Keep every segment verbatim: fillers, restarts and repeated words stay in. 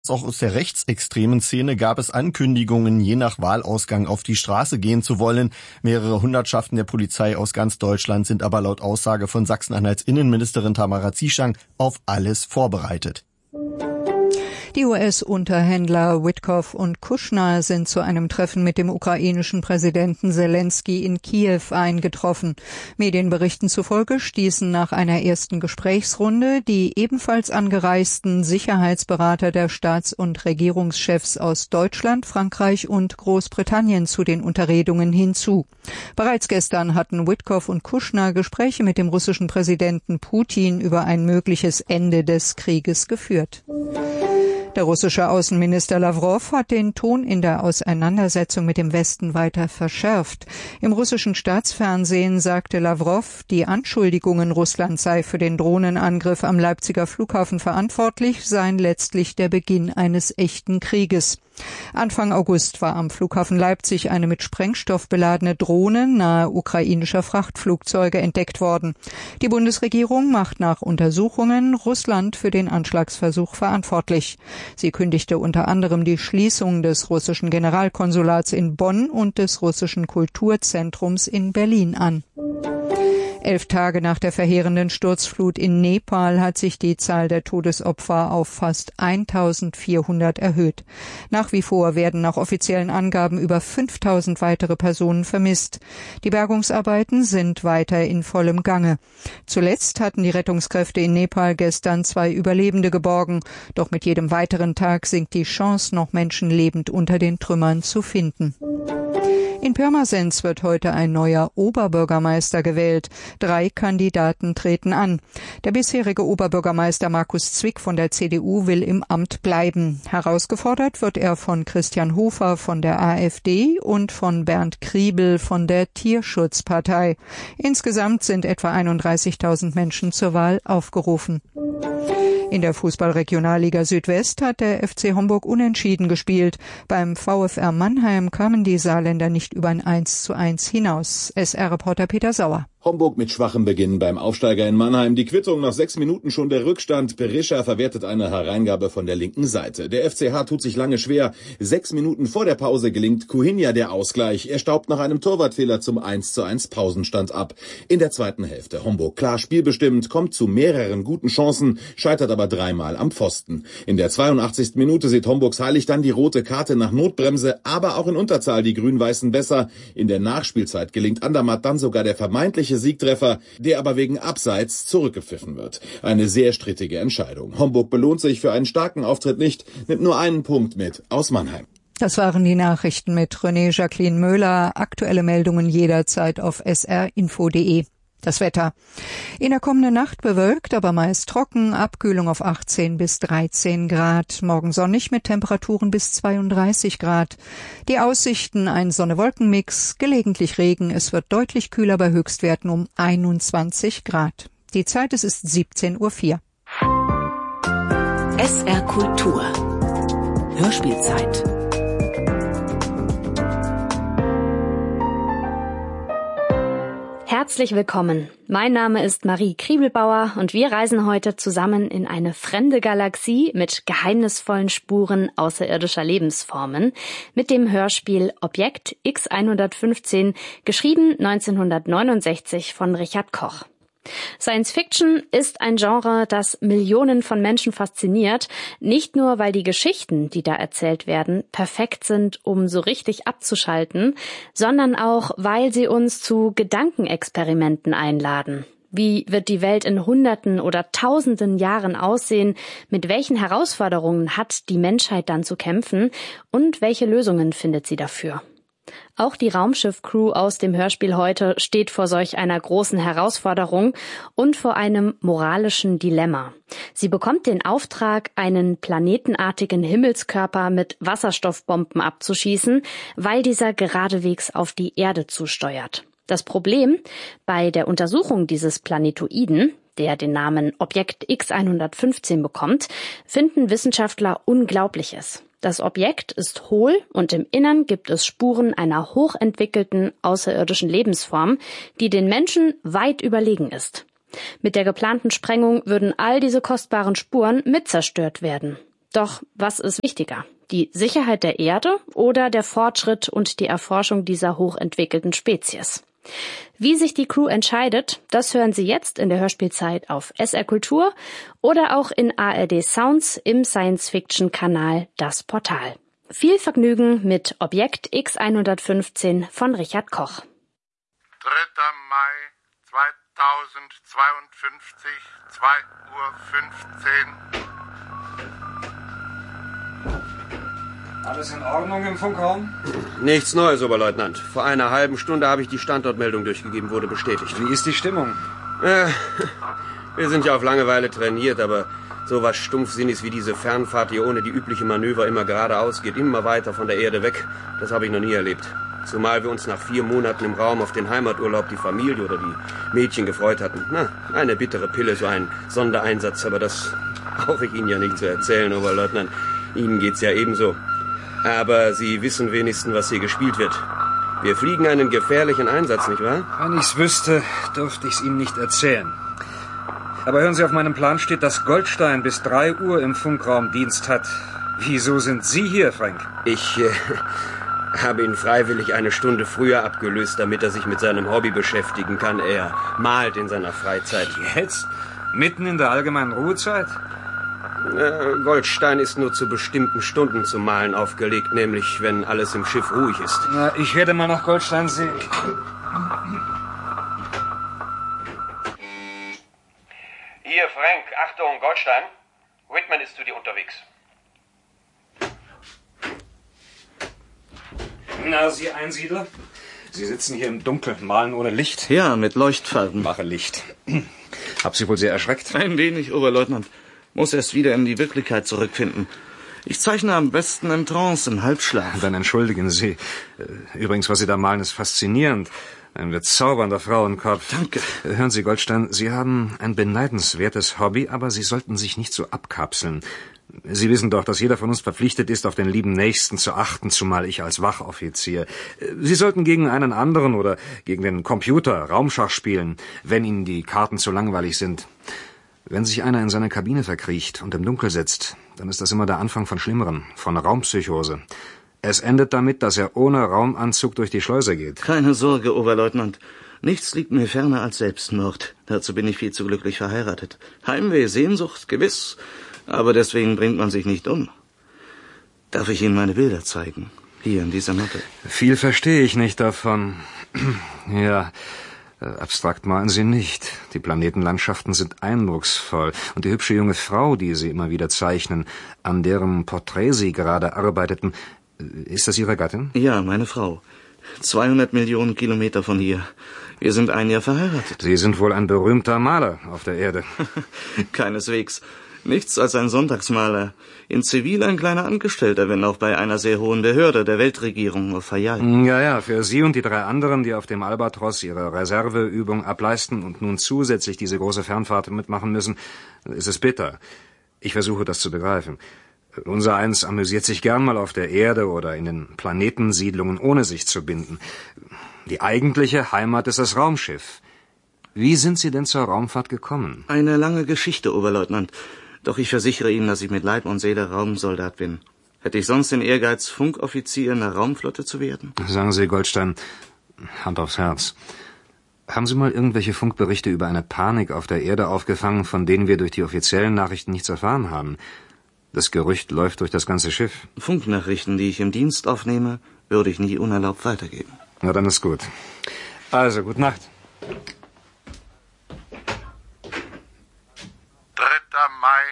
Auch aus der rechtsextremen Szene gab es Ankündigungen, je nach Wahlausgang auf die Straße gehen zu wollen. Mehrere Hundertschaften der Polizei aus ganz Deutschland sind aber laut Aussage von Sachsen-Anhalts Innenministerin Tamara Zieschang auf alles vorbereitet. Die U S-Unterhändler Witkoff und Kushner sind zu einem Treffen mit dem ukrainischen Präsidenten Selenskyj in Kiew eingetroffen. Medienberichten zufolge stießen nach einer ersten Gesprächsrunde die ebenfalls angereisten Sicherheitsberater der Staats- und Regierungschefs aus Deutschland, Frankreich und Großbritannien zu den Unterredungen hinzu. Bereits gestern hatten Witkoff und Kushner Gespräche mit dem russischen Präsidenten Putin über ein mögliches Ende des Krieges geführt. Der russische Außenminister Lawrow hat den Ton in der Auseinandersetzung mit dem Westen weiter verschärft. Im russischen Staatsfernsehen sagte Lawrow, die Anschuldigungen, Russland sei für den Drohnenangriff am Leipziger Flughafen verantwortlich, seien letztlich der Beginn eines echten Krieges. Anfang August war am Flughafen Leipzig eine mit Sprengstoff beladene Drohne nahe ukrainischer Frachtflugzeuge entdeckt worden. Die Bundesregierung macht nach Untersuchungen Russland für den Anschlagsversuch verantwortlich. Sie kündigte unter anderem die Schließung des russischen Generalkonsulats in Bonn und des russischen Kulturzentrums in Berlin an. Elf Tage nach der verheerenden Sturzflut in Nepal hat sich die Zahl der Todesopfer auf fast eintausendvierhundert erhöht. Nach wie vor werden nach offiziellen Angaben über fünftausend weitere Personen vermisst. Die Bergungsarbeiten sind weiter in vollem Gange. Zuletzt hatten die Rettungskräfte in Nepal gestern zwei Überlebende geborgen. Doch mit jedem weiteren Tag sinkt die Chance, noch Menschen lebend unter den Trümmern zu finden. In Pirmasens wird heute ein neuer Oberbürgermeister gewählt. Drei Kandidaten treten an. Der bisherige Oberbürgermeister Markus Zwick von der C D U will im Amt bleiben. Herausgefordert wird er von Christian Hofer von der AfD und von Bernd Kriebel von der Tierschutzpartei. Insgesamt sind etwa einunddreißigtausend Menschen zur Wahl aufgerufen. In der Fußball-Regionalliga Südwest hat der F C Homburg unentschieden gespielt. Beim VfR Mannheim kamen die Saarländer nicht über ein eins zu eins hinaus. S R-Reporter Peter Sauer. Homburg mit schwachem Beginn beim Aufsteiger in Mannheim. Die Quittung nach sechs Minuten schon der Rückstand. Berisha verwertet eine Hereingabe von der linken Seite. Der F C H tut sich lange schwer. Sechs Minuten vor der Pause gelingt Kuhinja der Ausgleich. Er staubt nach einem Torwartfehler zum eins zu eins Pausenstand ab. In der zweiten Hälfte Homburg klar spielbestimmt, kommt zu mehreren guten Chancen, scheitert aber dreimal am Pfosten. In der zweiundachtzigsten Minute sieht Homburgs Heilig dann die rote Karte nach Notbremse, aber auch in Unterzahl die Grün-Weißen besser. In der Nachspielzeit gelingt Andermatt dann sogar der vermeintliche Siegtreffer, der aber wegen Abseits zurückgepfiffen wird. Eine sehr strittige Entscheidung. Homburg belohnt sich für einen starken Auftritt nicht, nimmt nur einen Punkt mit aus Mannheim. Das waren die Nachrichten mit René Jacqueline Möhler. Aktuelle Meldungen jederzeit auf s r info punkt d e. Das Wetter. In der kommenden Nacht bewölkt, aber meist trocken, Abkühlung auf achtzehn bis dreizehn Grad. Morgen sonnig mit Temperaturen bis zweiunddreißig Grad. Die Aussichten, ein Sonne-Wolken-Mix, gelegentlich Regen. Es wird deutlich kühler bei Höchstwerten um einundzwanzig Grad. Die Zeit, es ist siebzehn Uhr vier. S R Kultur. Hörspielzeit. Herzlich willkommen. Mein Name ist Marie Kriebelbauer und wir reisen heute zusammen in eine fremde Galaxie mit geheimnisvollen Spuren außerirdischer Lebensformen mit dem Hörspiel Objekt X hundertfünfzehn, geschrieben neunzehnhundertneunundsechzig von Richard Koch. Science Fiction ist ein Genre, das Millionen von Menschen fasziniert, nicht nur, weil die Geschichten, die da erzählt werden, perfekt sind, um so richtig abzuschalten, sondern auch, weil sie uns zu Gedankenexperimenten einladen. Wie wird die Welt in Hunderten oder Tausenden Jahren aussehen? Mit welchen Herausforderungen hat die Menschheit dann zu kämpfen? Und welche Lösungen findet sie dafür? Auch die Raumschiff-Crew aus dem Hörspiel heute steht vor solch einer großen Herausforderung und vor einem moralischen Dilemma. Sie bekommt den Auftrag, einen planetenartigen Himmelskörper mit Wasserstoffbomben abzuschießen, weil dieser geradewegs auf die Erde zusteuert. Das Problem bei der Untersuchung dieses Planetoiden, der den Namen Objekt X hundertfünfzehn bekommt, finden Wissenschaftler Unglaubliches. Das Objekt ist hohl und im Innern gibt es Spuren einer hochentwickelten außerirdischen Lebensform, die den Menschen weit überlegen ist. Mit der geplanten Sprengung würden all diese kostbaren Spuren mit zerstört werden. Doch was ist wichtiger? Die Sicherheit der Erde oder der Fortschritt und die Erforschung dieser hochentwickelten Spezies? Wie sich die Crew entscheidet, das hören Sie jetzt in der Hörspielzeit auf S R Kultur oder auch in A R D Sounds im Science-Fiction-Kanal Das Portal. Viel Vergnügen mit Objekt X hundertfünfzehn von Richard Koch. dritter Mai zweitausendzweiundfünfzig, zwei Uhr fünfzehn. Alles in Ordnung im Funkraum? Nichts Neues, Oberleutnant. Vor einer halben Stunde habe ich die Standortmeldung durchgegeben, wurde bestätigt. Wie ist die Stimmung? Äh, wir sind ja auf Langeweile trainiert, aber sowas Stumpfsinniges wie diese Fernfahrt hier ohne die übliche Manöver immer geradeaus geht, immer weiter von der Erde weg, das habe ich noch nie erlebt. Zumal wir uns nach vier Monaten im Raum auf den Heimaturlaub die Familie oder die Mädchen gefreut hatten. Na, eine bittere Pille, so ein Sondereinsatz, aber das brauche ich Ihnen ja nicht zu erzählen, Oberleutnant. Ihnen geht's ja ebenso. Aber Sie wissen wenigstens, was hier gespielt wird. Wir fliegen einen gefährlichen Einsatz, nicht wahr? Wenn ich's wüsste, dürfte ich's Ihnen nicht erzählen. Aber hören Sie, auf meinem Plan steht, dass Goldstein bis drei Uhr im Funkraum Dienst hat. Wieso sind Sie hier, Frank? Ich äh, habe ihn freiwillig eine Stunde früher abgelöst, damit er sich mit seinem Hobby beschäftigen kann. Er malt in seiner Freizeit. Jetzt? Mitten in der allgemeinen Ruhezeit? Äh, Goldstein ist nur zu bestimmten Stunden zum Malen aufgelegt, nämlich wenn alles im Schiff ruhig ist. Na, ich werde mal nach Goldstein sehen. Hier, Frank, Achtung, Goldstein. Whitman ist zu dir unterwegs. Na, Sie Einsiedler? Sie sitzen hier im Dunkeln, malen ohne Licht? Ja, mit Leuchtfarben. Mache Licht. Hab Sie wohl sehr erschreckt? Ein wenig, Oberleutnant. Muss erst wieder in die Wirklichkeit zurückfinden. Ich zeichne am besten im Trance, im Halbschlaf. Dann entschuldigen Sie. Übrigens, was Sie da malen, ist faszinierend. Ein bezaubernder Frauenkopf. Danke. Hören Sie, Goldstein, Sie haben ein beneidenswertes Hobby, aber Sie sollten sich nicht so abkapseln. Sie wissen doch, dass jeder von uns verpflichtet ist, auf den lieben Nächsten zu achten, zumal ich als Wachoffizier. Sie sollten gegen einen anderen oder gegen den Computer Raumschach spielen, wenn Ihnen die Karten zu langweilig sind. Wenn sich einer in seine Kabine verkriecht und im Dunkel sitzt, dann ist das immer der Anfang von Schlimmeren, von Raumpsychose. Es endet damit, dass er ohne Raumanzug durch die Schleuse geht. Keine Sorge, Oberleutnant. Nichts liegt mir ferner als Selbstmord. Dazu bin ich viel zu glücklich verheiratet. Heimweh, Sehnsucht, gewiss. Aber deswegen bringt man sich nicht um. Darf ich Ihnen meine Bilder zeigen? Hier in dieser Mappe. Viel verstehe ich nicht davon. Ja, abstrakt malen Sie nicht. Die Planetenlandschaften sind eindrucksvoll. Und die hübsche junge Frau, die Sie immer wieder zeichnen, an deren Porträt Sie gerade arbeiteten, ist das Ihre Gattin? Ja, meine Frau. zweihundert Millionen Kilometer von hier. Wir sind ein Jahr verheiratet. Sie sind wohl ein berühmter Maler auf der Erde. Keineswegs. Nichts als ein Sonntagsmaler. In Zivil ein kleiner Angestellter, wenn auch bei einer sehr hohen Behörde der Weltregierung auf Hawaii. Ja, ja, für Sie und die drei anderen, die auf dem Albatros ihre Reserveübung ableisten und nun zusätzlich diese große Fernfahrt mitmachen müssen, ist es bitter. Ich versuche das zu begreifen. Unser Eins amüsiert sich gern mal auf der Erde oder in den Planetensiedlungen, ohne sich zu binden. Die eigentliche Heimat ist das Raumschiff. Wie sind Sie denn zur Raumfahrt gekommen? Eine lange Geschichte, Oberleutnant. Doch ich versichere Ihnen, dass ich mit Leib und Seele Raumsoldat bin. Hätte ich sonst den Ehrgeiz, Funkoffizier in der Raumflotte zu werden? Sagen Sie, Goldstein, Hand aufs Herz. Haben Sie mal irgendwelche Funkberichte über eine Panik auf der Erde aufgefangen, von denen wir durch die offiziellen Nachrichten nichts erfahren haben? Das Gerücht läuft durch das ganze Schiff. Funknachrichten, die ich im Dienst aufnehme, würde ich nie unerlaubt weitergeben. Na, dann ist gut. Also, gute Nacht. dritter Mai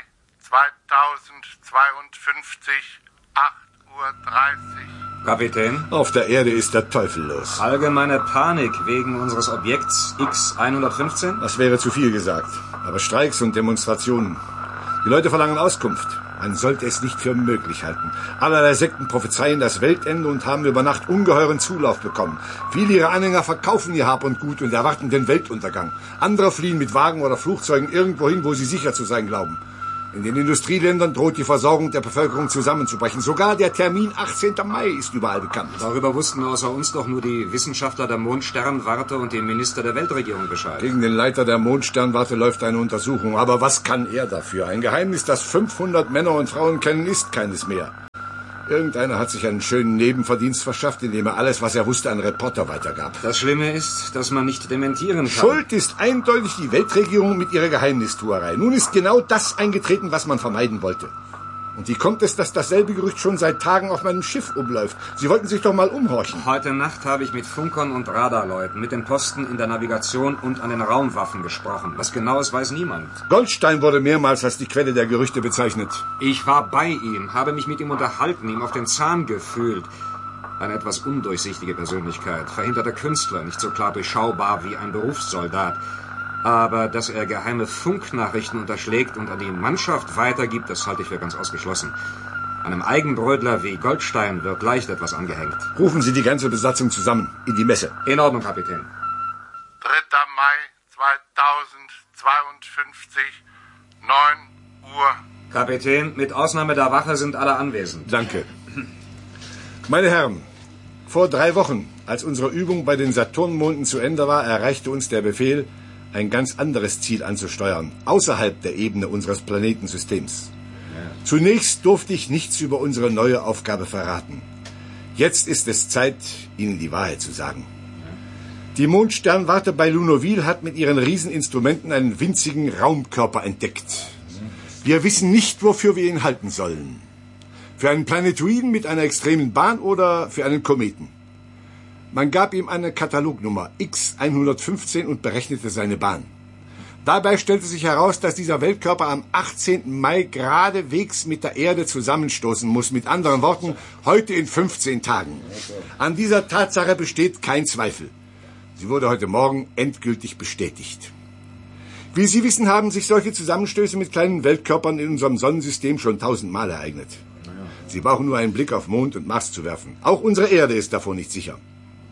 zweitausendzweiundfünfzig, acht Uhr dreißig. Kapitän? Auf der Erde ist der Teufel los. Allgemeine Panik wegen unseres Objekts X hundertfünfzehn? Das wäre zu viel gesagt. Aber Streiks und Demonstrationen. Die Leute verlangen Auskunft. Man sollte es nicht für möglich halten. Allerlei Sekten prophezeien das Weltende und haben über Nacht ungeheuren Zulauf bekommen. Viele ihrer Anhänger verkaufen ihr Hab und Gut und erwarten den Weltuntergang. Andere fliehen mit Wagen oder Flugzeugen irgendwo hin, wo sie sicher zu sein glauben. In den Industrieländern droht die Versorgung der Bevölkerung zusammenzubrechen. Sogar der Termin achtzehnten Mai ist überall bekannt. Darüber wussten außer uns doch nur die Wissenschaftler der Mondsternwarte und die Minister der Weltregierung Bescheid. Gegen den Leiter der Mondsternwarte läuft eine Untersuchung. Aber was kann er dafür? Ein Geheimnis, das fünfhundert Männer und Frauen kennen, ist keines mehr. Irgendeiner hat sich einen schönen Nebenverdienst verschafft, indem er alles, was er wusste, an Reporter weitergab. Das Schlimme ist, dass man nicht dementieren kann. Schuld ist eindeutig die Weltregierung mit ihrer Geheimnistuerei. Nun ist genau das eingetreten, was man vermeiden wollte. Und wie kommt es, dass dasselbe Gerücht schon seit Tagen auf meinem Schiff umläuft? Sie wollten sich doch mal umhorchen. Heute Nacht habe ich mit Funkern und Radarleuten, mit den Posten in der Navigation und an den Raumwaffen gesprochen. Was Genaues weiß niemand. Goldstein wurde mehrmals als die Quelle der Gerüchte bezeichnet. Ich war bei ihm, habe mich mit ihm unterhalten, ihm auf den Zahn gefühlt. Eine etwas undurchsichtige Persönlichkeit, verhinderter Künstler, nicht so klar durchschaubar wie ein Berufssoldat. Aber dass er geheime Funknachrichten unterschlägt und an die Mannschaft weitergibt, das halte ich für ganz ausgeschlossen. Einem Eigenbrödler wie Goldstein wird leicht etwas angehängt. Rufen Sie die ganze Besatzung zusammen, in die Messe. In Ordnung, Kapitän. dritter Mai zweitausendzweiundfünfzig, neun Uhr. Kapitän, mit Ausnahme der Wache sind alle anwesend. Danke. Meine Herren, vor drei Wochen, als unsere Übung bei den Saturnmonden zu Ende war, erreichte uns der Befehl, ein ganz anderes Ziel anzusteuern, außerhalb der Ebene unseres Planetensystems. Ja. Zunächst durfte ich nichts über unsere neue Aufgabe verraten. Jetzt ist es Zeit, Ihnen die Wahrheit zu sagen. Ja. Die Mondsternwarte bei Lunoville hat mit ihren Rieseninstrumenten einen winzigen Raumkörper entdeckt. Wir wissen nicht, wofür wir ihn halten sollen. Für einen Planetoiden mit einer extremen Bahn oder für einen Kometen. Man gab ihm eine Katalognummer X hundertfünfzehn und berechnete seine Bahn. Dabei stellte sich heraus, dass dieser Weltkörper am achtzehnten Mai geradewegs mit der Erde zusammenstoßen muss. Mit anderen Worten, heute in fünfzehn Tagen. An dieser Tatsache besteht kein Zweifel. Sie wurde heute Morgen endgültig bestätigt. Wie Sie wissen, haben sich solche Zusammenstöße mit kleinen Weltkörpern in unserem Sonnensystem schon tausendmal ereignet. Sie brauchen nur einen Blick auf Mond und Mars zu werfen. Auch unsere Erde ist davor nicht sicher.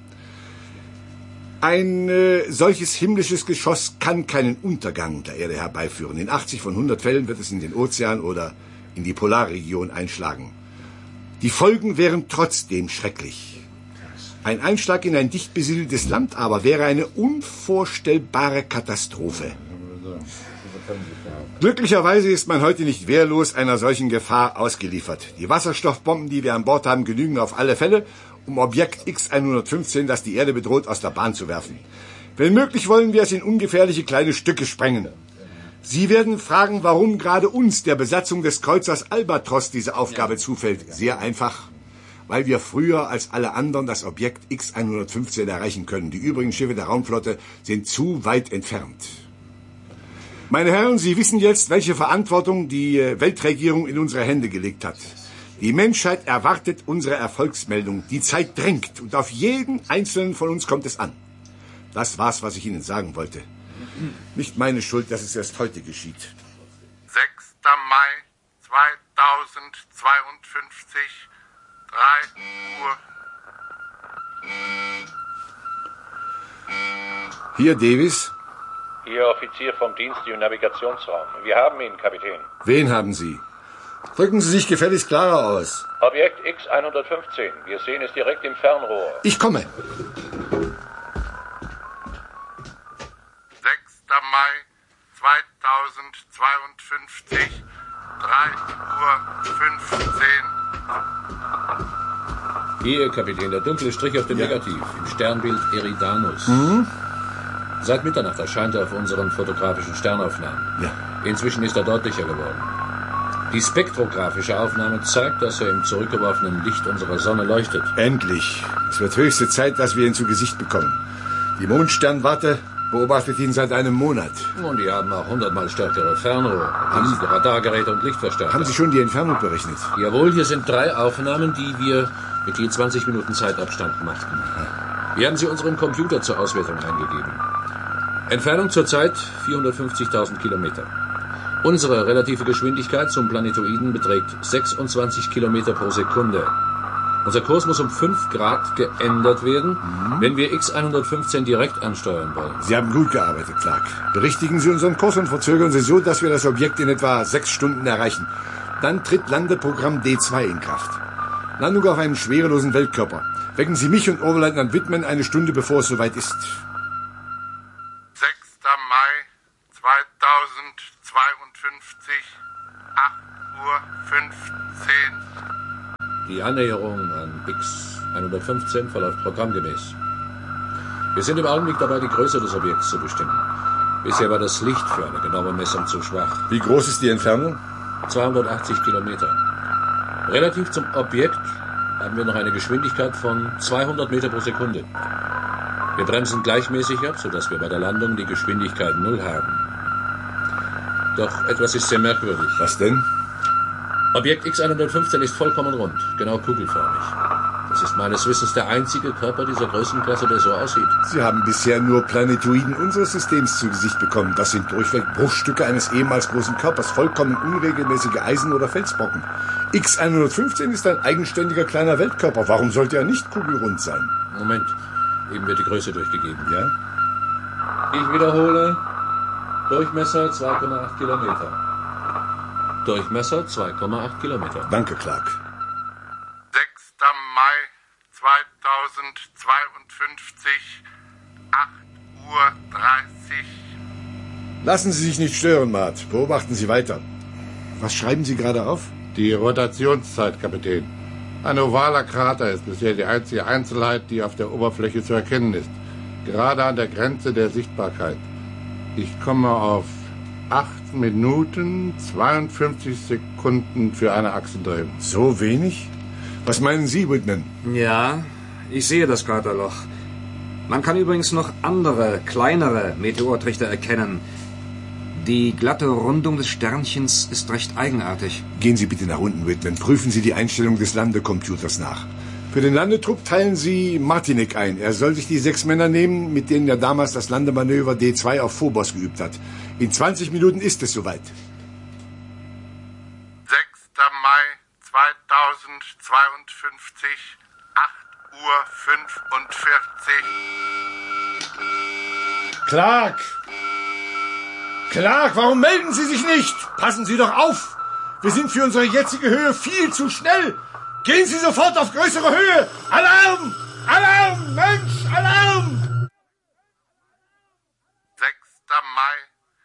Ein äh, solches himmlisches Geschoss kann keinen Untergang der Erde herbeiführen. In achtzig von hundert Fällen wird es in den Ozean oder in die Polarregion einschlagen. Die Folgen wären trotzdem schrecklich. Ein Einschlag in ein dicht besiedeltes Land aber wäre eine unvorstellbare Katastrophe. Glücklicherweise ist man heute nicht wehrlos einer solchen Gefahr ausgeliefert. Die Wasserstoffbomben, die wir an Bord haben, genügen auf alle Fälle, um Objekt X hundertfünfzehn, das die Erde bedroht, aus der Bahn zu werfen. Wenn möglich, wollen wir es in ungefährliche kleine Stücke sprengen. Sie werden fragen, warum gerade uns, der Besatzung des Kreuzers Albatros, diese Aufgabe zufällt. Sehr einfach. Weil wir früher als alle anderen das Objekt X hundertfünfzehn erreichen können. Die übrigen Schiffe der Raumflotte sind zu weit entfernt. Meine Herren, Sie wissen jetzt, welche Verantwortung die Weltregierung in unsere Hände gelegt hat. Die Menschheit erwartet unsere Erfolgsmeldung. Die Zeit drängt und auf jeden Einzelnen von uns kommt es an. Das war's, was ich Ihnen sagen wollte. Nicht meine Schuld, dass es erst heute geschieht. sechster Mai zweitausendzweiundfünfzig, drei Uhr. Hier, Davis. Hier, Offizier vom Dienst im Navigationsraum. Wir haben ihn, Kapitän. Wen haben Sie? Drücken Sie sich gefälligst klarer aus. Objekt X hundertfünfzehn. Wir sehen es direkt im Fernrohr. Ich komme. sechster Mai zweitausendzweiundfünfzig, drei Uhr fünfzehn. Hier, Kapitän, der dunkle Strich auf dem ja. Negativ, im Sternbild Eridanus. Mhm. Seit Mitternacht erscheint er auf unseren fotografischen Sternaufnahmen. Ja. Inzwischen ist er deutlicher geworden. Die spektrographische Aufnahme zeigt, dass er im zurückgeworfenen Licht unserer Sonne leuchtet. Endlich. Es wird höchste Zeit, dass wir ihn zu Gesicht bekommen. Die Mondsternwarte beobachtet ihn seit einem Monat. Und die haben auch hundertmal stärkere Fernrohre, riesige Radargeräte und Lichtverstärker. Haben Sie schon die Entfernung berechnet? Jawohl, hier sind drei Aufnahmen, die wir mit je zwanzig Minuten Zeitabstand machten. Wir haben sie unserem Computer zur Auswertung eingegeben. Entfernung zurzeit vierhundertfünfzigtausend Kilometer. Unsere relative Geschwindigkeit zum Planetoiden beträgt sechsundzwanzig Kilometer pro Sekunde. Unser Kurs muss um fünf Grad geändert werden, mhm. wenn wir X hundertfünfzehn direkt ansteuern wollen. Sie haben gut gearbeitet, Clark. Berichtigen Sie unseren Kurs und verzögern Sie so, dass wir das Objekt in etwa sechs Stunden erreichen. Dann tritt Landeprogramm D zwei in Kraft. Landung auf einem schwerelosen Weltkörper. Wecken Sie mich und Oberleutnant Whitman eine Stunde, bevor es soweit ist. sechster Mai zweitausendzweiundfünfzig, acht Uhr fünfzehn. Die Annäherung an X hundertfünfzehn verläuft programmgemäß. Wir sind im Augenblick dabei, die Größe des Objekts zu bestimmen. Bisher war das Licht für eine genaue Messung zu schwach. Wie groß ist die Entfernung? zweihundertachtzig Kilometer. Relativ zum Objekt haben wir noch eine Geschwindigkeit von zweihundert Meter pro Sekunde. Wir bremsen gleichmäßig ab, sodass wir bei der Landung die Geschwindigkeit null haben. Doch etwas ist sehr merkwürdig. Was denn? Objekt X hundertfünfzehn ist vollkommen rund, genau kugelförmig. Das ist meines Wissens der einzige Körper dieser Größenklasse, der so aussieht. Sie haben bisher nur Planetoiden unseres Systems zu Gesicht bekommen. Das sind durchweg Bruchstücke eines ehemals großen Körpers, vollkommen unregelmäßige Eisen- oder Felsbrocken. X hundertfünfzehn ist ein eigenständiger kleiner Weltkörper. Warum sollte er nicht kugelrund sein? Moment, eben wird die Größe durchgegeben. Ja? Ich wiederhole, Durchmesser zwei Komma acht Kilometer. Durchmesser zwei Komma acht Kilometer. Danke, Clark. sechster Mai zweitausendzweiundfünfzig, acht Uhr dreißig. Lassen Sie sich nicht stören, Mart. Beobachten Sie weiter. Was schreiben Sie gerade auf? Die Rotationszeit, Kapitän. Ein ovaler Krater ist bisher die einzige Einzelheit, die auf der Oberfläche zu erkennen ist. Gerade an der Grenze der Sichtbarkeit. Ich komme auf acht Minuten, zweiundfünfzig Sekunden für eine Achsendrehung. So wenig? Was meinen Sie, Whitman? Ja, ich sehe das Kraterloch. Man kann übrigens noch andere, kleinere Meteortrichter erkennen. Die glatte Rundung des Sternchens ist recht eigenartig. Gehen Sie bitte nach unten, Whitman. Prüfen Sie die Einstellung des Landecomputers nach. Für den Landetrupp teilen Sie Martinek ein. Er soll sich die sechs Männer nehmen, mit denen er damals das Landemanöver D zwei auf Phobos geübt hat. In zwanzig Minuten ist es soweit. sechster Mai zweitausendzweiundfünfzig, acht Uhr fünfundvierzig. Clark! Clark, warum melden Sie sich nicht? Passen Sie doch auf! Wir sind für unsere jetzige Höhe viel zu schnell! Gehen Sie sofort auf größere Höhe! Alarm! Alarm! Mensch, Alarm! sechster Mai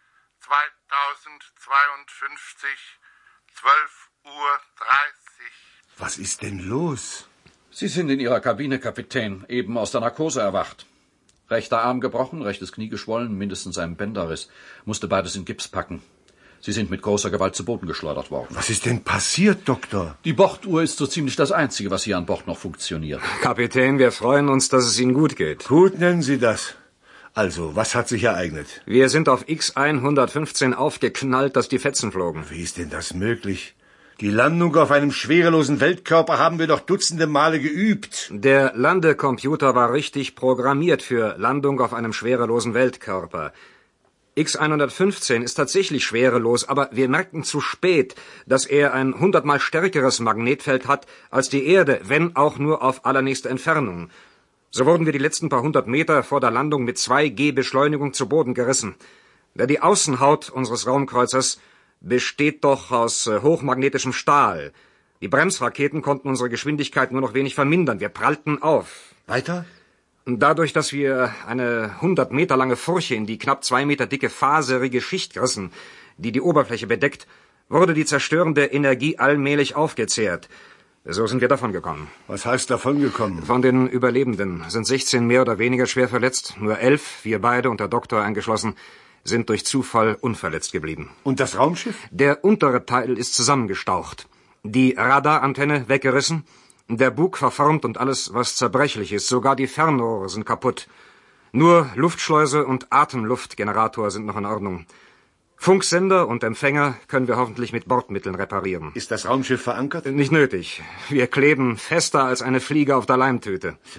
zweitausendzweiundfünfzig, zwölf Uhr dreißig. Was ist denn los? Sie sind in Ihrer Kabine, Kapitän, eben aus der Narkose erwacht. Rechter Arm gebrochen, rechtes Knie geschwollen, mindestens ein Bänderriss. Musste beides in Gips packen. Sie sind mit großer Gewalt zu Boden geschleudert worden. Was ist denn passiert, Doktor? Die Borduhr ist so ziemlich das Einzige, was hier an Bord noch funktioniert. Kapitän, wir freuen uns, dass es Ihnen gut geht. Gut nennen Sie das. Also, was hat sich ereignet? Wir sind auf X hundertfünfzehn aufgeknallt, dass die Fetzen flogen. Wie ist denn das möglich? Die Landung auf einem schwerelosen Weltkörper haben wir doch dutzende Male geübt. Der Landecomputer war richtig programmiert für Landung auf einem schwerelosen Weltkörper. X hundertfünfzehn ist tatsächlich schwerelos, aber wir merkten zu spät, dass er ein hundertmal stärkeres Magnetfeld hat als die Erde, wenn auch nur auf allernächste Entfernung. So wurden wir die letzten paar hundert Meter vor der Landung mit zwei G Beschleunigung zu Boden gerissen. Da die Außenhaut unseres Raumkreuzers besteht doch aus äh, hochmagnetischem Stahl. Die Bremsraketen konnten unsere Geschwindigkeit nur noch wenig vermindern. Wir prallten auf. Weiter? Dadurch, dass wir eine hundert Meter lange Furche in die knapp zwei Meter dicke faserige Schicht rissen, die die Oberfläche bedeckt, wurde die zerstörende Energie allmählich aufgezehrt. So sind wir davongekommen. Was heißt davongekommen? Von den Überlebenden sind sechzehn mehr oder weniger schwer verletzt. Nur elf, wir beide und der Doktor eingeschlossen, sind durch Zufall unverletzt geblieben. Und das Raumschiff? Der untere Teil ist zusammengestaucht. Die Radarantenne weggerissen, der Bug verformt und alles, was zerbrechlich ist. Sogar die Fernrohre sind kaputt. Nur Luftschleuse und Atemluftgenerator sind noch in Ordnung. Funksender und Empfänger können wir hoffentlich mit Bordmitteln reparieren. Ist das Raumschiff verankert? Nicht nötig. Wir kleben fester als eine Fliege auf der Leimtüte. So.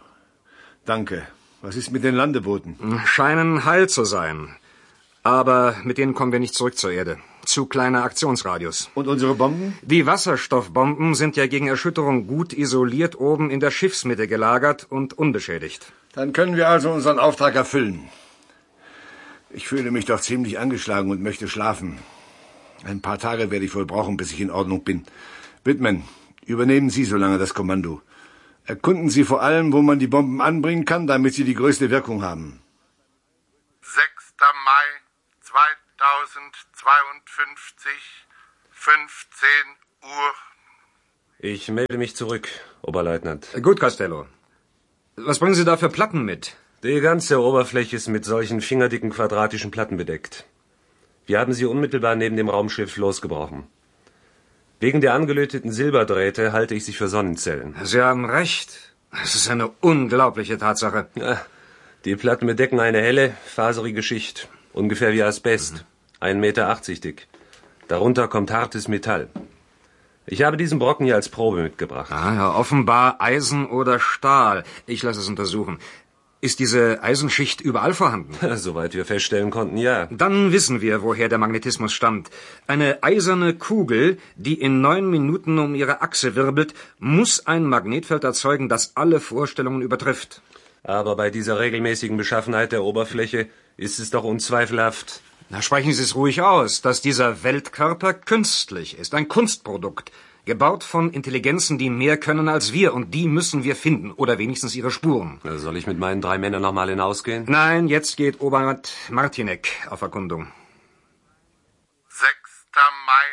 Danke. Was ist mit den Landebooten? Scheinen heil zu sein. Aber mit denen kommen wir nicht zurück zur Erde. Zu kleiner Aktionsradius. Und unsere Bomben? Die Wasserstoffbomben sind ja gegen Erschütterung gut isoliert oben in der Schiffsmitte gelagert und unbeschädigt. Dann können wir also unseren Auftrag erfüllen. Ich fühle mich doch ziemlich angeschlagen und möchte schlafen. Ein paar Tage werde ich wohl brauchen, bis ich in Ordnung bin. Whitman, übernehmen Sie so lange das Kommando. Erkunden Sie vor allem, wo man die Bomben anbringen kann, damit sie die größte Wirkung haben. sechster Mai zweitausendzweiundfünfzig, fünfzehn Uhr. Ich melde mich zurück, Oberleutnant. Gut, Costello. Was bringen Sie da für Platten mit? Die ganze Oberfläche ist mit solchen fingerdicken quadratischen Platten bedeckt. Wir haben sie unmittelbar neben dem Raumschiff losgebrochen. Wegen der angelöteten Silberdrähte halte ich sie für Sonnenzellen. Sie haben recht. Das ist eine unglaubliche Tatsache. Ja, die Platten bedecken eine helle, faserige Schicht. Ungefähr wie Asbest. Mhm. ein Meter achtzig dick. Darunter kommt hartes Metall. Ich habe diesen Brocken hier als Probe mitgebracht. Ah, ja, offenbar Eisen oder Stahl. Ich lasse es untersuchen. Ist diese Eisenschicht überall vorhanden? Soweit wir feststellen konnten, ja. Dann wissen wir, woher der Magnetismus stammt. Eine eiserne Kugel, die in neun Minuten um ihre Achse wirbelt, muss ein Magnetfeld erzeugen, das alle Vorstellungen übertrifft. Aber bei dieser regelmäßigen Beschaffenheit der Oberfläche ist es doch unzweifelhaft. Na, sprechen Sie es ruhig aus, dass dieser Weltkörper künstlich ist, ein Kunstprodukt. Gebaut von Intelligenzen, die mehr können als wir, und die müssen wir finden, oder wenigstens ihre Spuren. Soll ich mit meinen drei Männern nochmal hinausgehen? Nein, jetzt geht Oberst Martinek auf Erkundung. sechster Mai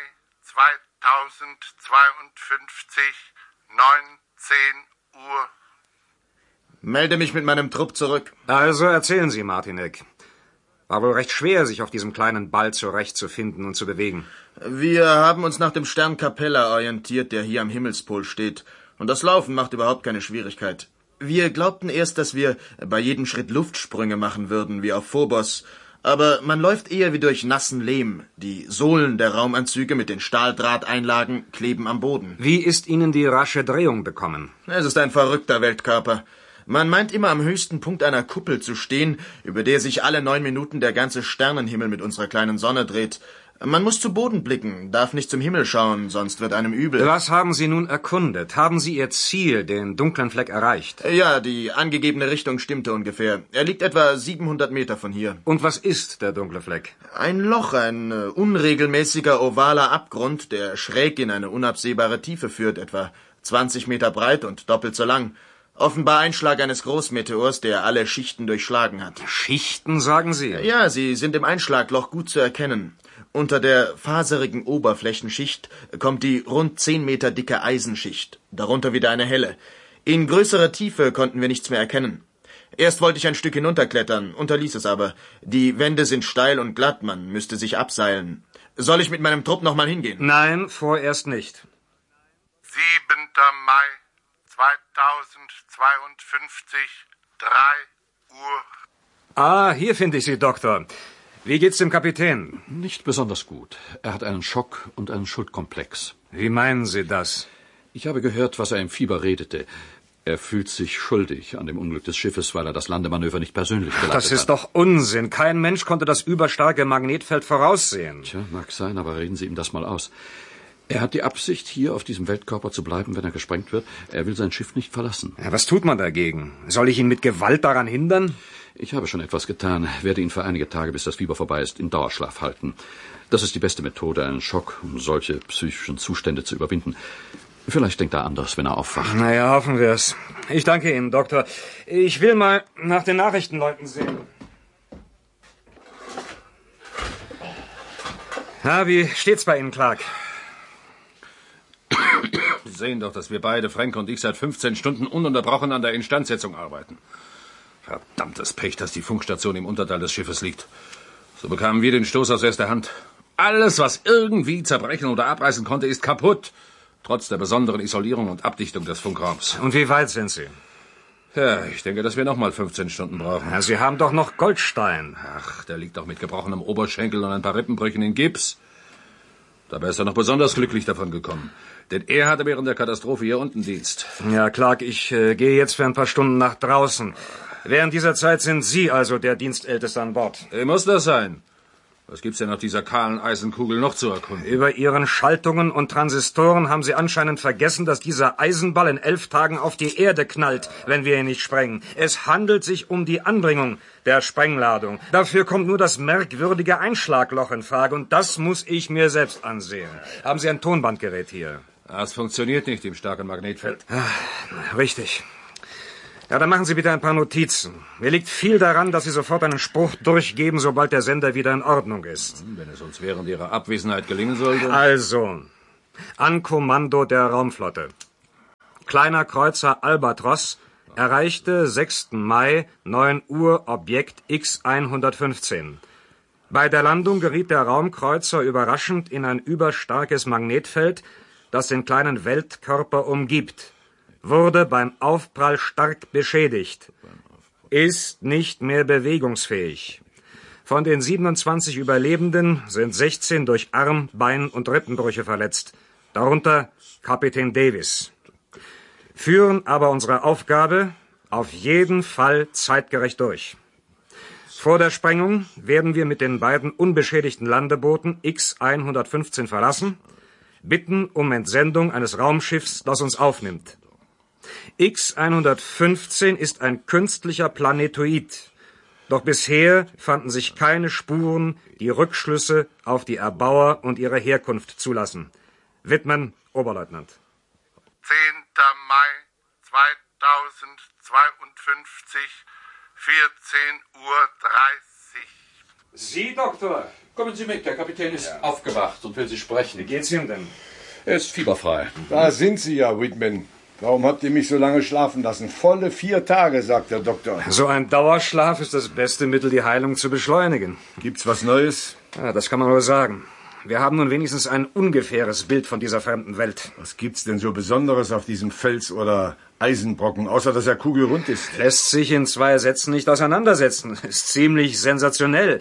zweitausendzweiundfünfzig, neunzehn Uhr. Melde mich mit meinem Trupp zurück. Also erzählen Sie, Martinek. War wohl recht schwer, sich auf diesem kleinen Ball zurechtzufinden und zu bewegen. Wir haben uns nach dem Stern Capella orientiert, der hier am Himmelspol steht. Und das Laufen macht überhaupt keine Schwierigkeit. Wir glaubten erst, dass wir bei jedem Schritt Luftsprünge machen würden, wie auf Phobos. Aber man läuft eher wie durch nassen Lehm. Die Sohlen der Raumanzüge mit den Stahldrahteinlagen kleben am Boden. Wie ist Ihnen die rasche Drehung bekommen? Es ist ein verrückter Weltkörper. Man meint immer am höchsten Punkt einer Kuppel zu stehen, über der sich alle neun Minuten der ganze Sternenhimmel mit unserer kleinen Sonne dreht. Man muss zu Boden blicken, darf nicht zum Himmel schauen, sonst wird einem übel. Was haben Sie nun erkundet? Haben Sie Ihr Ziel, den dunklen Fleck, erreicht? Ja, die angegebene Richtung stimmte ungefähr. Er liegt etwa siebenhundert Meter von hier. Und was ist der dunkle Fleck? Ein Loch, ein uh, unregelmäßiger ovaler Abgrund, der schräg in eine unabsehbare Tiefe führt, etwa zwanzig Meter breit und doppelt so lang. Offenbar Einschlag eines Großmeteors, der alle Schichten durchschlagen hat. Schichten, sagen Sie? Ja, sie sind im Einschlagloch gut zu erkennen. Unter der faserigen Oberflächenschicht kommt die rund zehn Meter dicke Eisenschicht, darunter wieder eine helle. In größerer Tiefe konnten wir nichts mehr erkennen. Erst wollte ich ein Stück hinunterklettern, unterließ es aber. Die Wände sind steil und glatt, man müsste sich abseilen. Soll ich mit meinem Trupp nochmal hingehen? Nein, vorerst nicht. siebenter Mai zweitausendzweiundfünfzig, drei Uhr. Ah, hier finde ich Sie, Doktor. Wie geht's dem Kapitän? Nicht besonders gut. Er hat einen Schock und einen Schuldkomplex. Wie meinen Sie das? Ich habe gehört, was er im Fieber redete. Er fühlt sich schuldig an dem Unglück des Schiffes, weil er das Landemanöver nicht persönlich geleitet hat. Das ist doch Unsinn. Kein Mensch konnte das überstarke Magnetfeld voraussehen. Tja, mag sein, aber reden Sie ihm das mal aus. Er hat die Absicht, hier auf diesem Weltkörper zu bleiben, wenn er gesprengt wird. Er will sein Schiff nicht verlassen. Ja, was tut man dagegen? Soll ich ihn mit Gewalt daran hindern? Ich habe schon etwas getan, werde ihn für einige Tage, bis das Fieber vorbei ist, in Dauerschlaf halten. Das ist die beste Methode, einen Schock, um solche psychischen Zustände zu überwinden. Vielleicht denkt er anders, wenn er aufwacht. Na ja, hoffen wir es. Ich danke Ihnen, Doktor. Ich will mal nach den Nachrichtenleuten sehen. Na, wie steht's bei Ihnen, Clark? Sie sehen doch, dass wir beide, Frank und ich, seit fünfzehn Stunden ununterbrochen an der Instandsetzung arbeiten. Verdammtes Pech, dass die Funkstation im Unterteil des Schiffes liegt. So bekamen wir den Stoß aus erster Hand. Alles, was irgendwie zerbrechen oder abreißen konnte, ist kaputt. Trotz der besonderen Isolierung und Abdichtung des Funkraums. Und wie weit sind Sie? Ja, ich denke, dass wir noch mal fünfzehn Stunden brauchen. Ja, Sie haben doch noch Goldstein. Ach, der liegt doch mit gebrochenem Oberschenkel und ein paar Rippenbrüchen in Gips. Dabei ist er noch besonders glücklich davon gekommen. Denn er hatte während der Katastrophe hier unten Dienst. Ja, Clark, ich äh, gehe jetzt für ein paar Stunden nach draußen. Während dieser Zeit sind Sie also der Dienstälteste an Bord. Äh, muss das sein? Was gibt's denn auf dieser kahlen Eisenkugel noch zu erkunden? Über Ihren Schaltungen und Transistoren haben Sie anscheinend vergessen, dass dieser Eisenball in elf Tagen auf die Erde knallt, wenn wir ihn nicht sprengen. Es handelt sich um die Anbringung der Sprengladung. Dafür kommt nur das merkwürdige Einschlagloch in Frage, und das muss ich mir selbst ansehen. Haben Sie ein Tonbandgerät hier? Das funktioniert nicht im starken Magnetfeld. Ah, richtig. Ja, dann machen Sie bitte ein paar Notizen. Mir liegt viel daran, dass Sie sofort einen Spruch durchgeben, sobald der Sender wieder in Ordnung ist. Wenn es uns während Ihrer Abwesenheit gelingen sollte. Also, an Kommando der Raumflotte. Kleiner Kreuzer Albatros erreichte sechsten Mai, neun Uhr, Objekt X hundertfünfzehn. Bei der Landung geriet der Raumkreuzer überraschend in ein überstarkes Magnetfeld, das den kleinen Weltkörper umgibt. Wurde beim Aufprall stark beschädigt, ist nicht mehr bewegungsfähig. Von den siebenundzwanzig Überlebenden sind sechzehn durch Arm-, Bein- und Rippenbrüche verletzt, darunter Kapitän Davis. Führen aber unsere Aufgabe auf jeden Fall zeitgerecht durch. Vor der Sprengung werden wir mit den beiden unbeschädigten Landebooten X hundertfünfzehn verlassen, bitten um Entsendung eines Raumschiffs, das uns aufnimmt. X hundertfünfzehn ist ein künstlicher Planetoid. Doch bisher fanden sich keine Spuren, die Rückschlüsse auf die Erbauer und ihre Herkunft zulassen. Widmann, Oberleutnant. zehnter Mai zweitausendzweiundfünfzig, vierzehn Uhr dreißig. Sie, Doktor? Kommen Sie mit, der Kapitän ist ja aufgewacht und will Sie sprechen. Wie geht's ihm denn? Er ist fieberfrei. Da sind Sie ja, Whitman. Warum habt ihr mich so lange schlafen lassen? Volle vier Tage, sagt der Doktor. So ein Dauerschlaf ist das beste Mittel, die Heilung zu beschleunigen. Gibt's was Neues? Ja, das kann man wohl sagen. Wir haben nun wenigstens ein ungefähres Bild von dieser fremden Welt. Was gibt's denn so Besonderes auf diesem Fels oder Eisenbrocken, außer dass er kugelrund ist? Lässt sich in zwei Sätzen nicht auseinandersetzen. Ist ziemlich sensationell.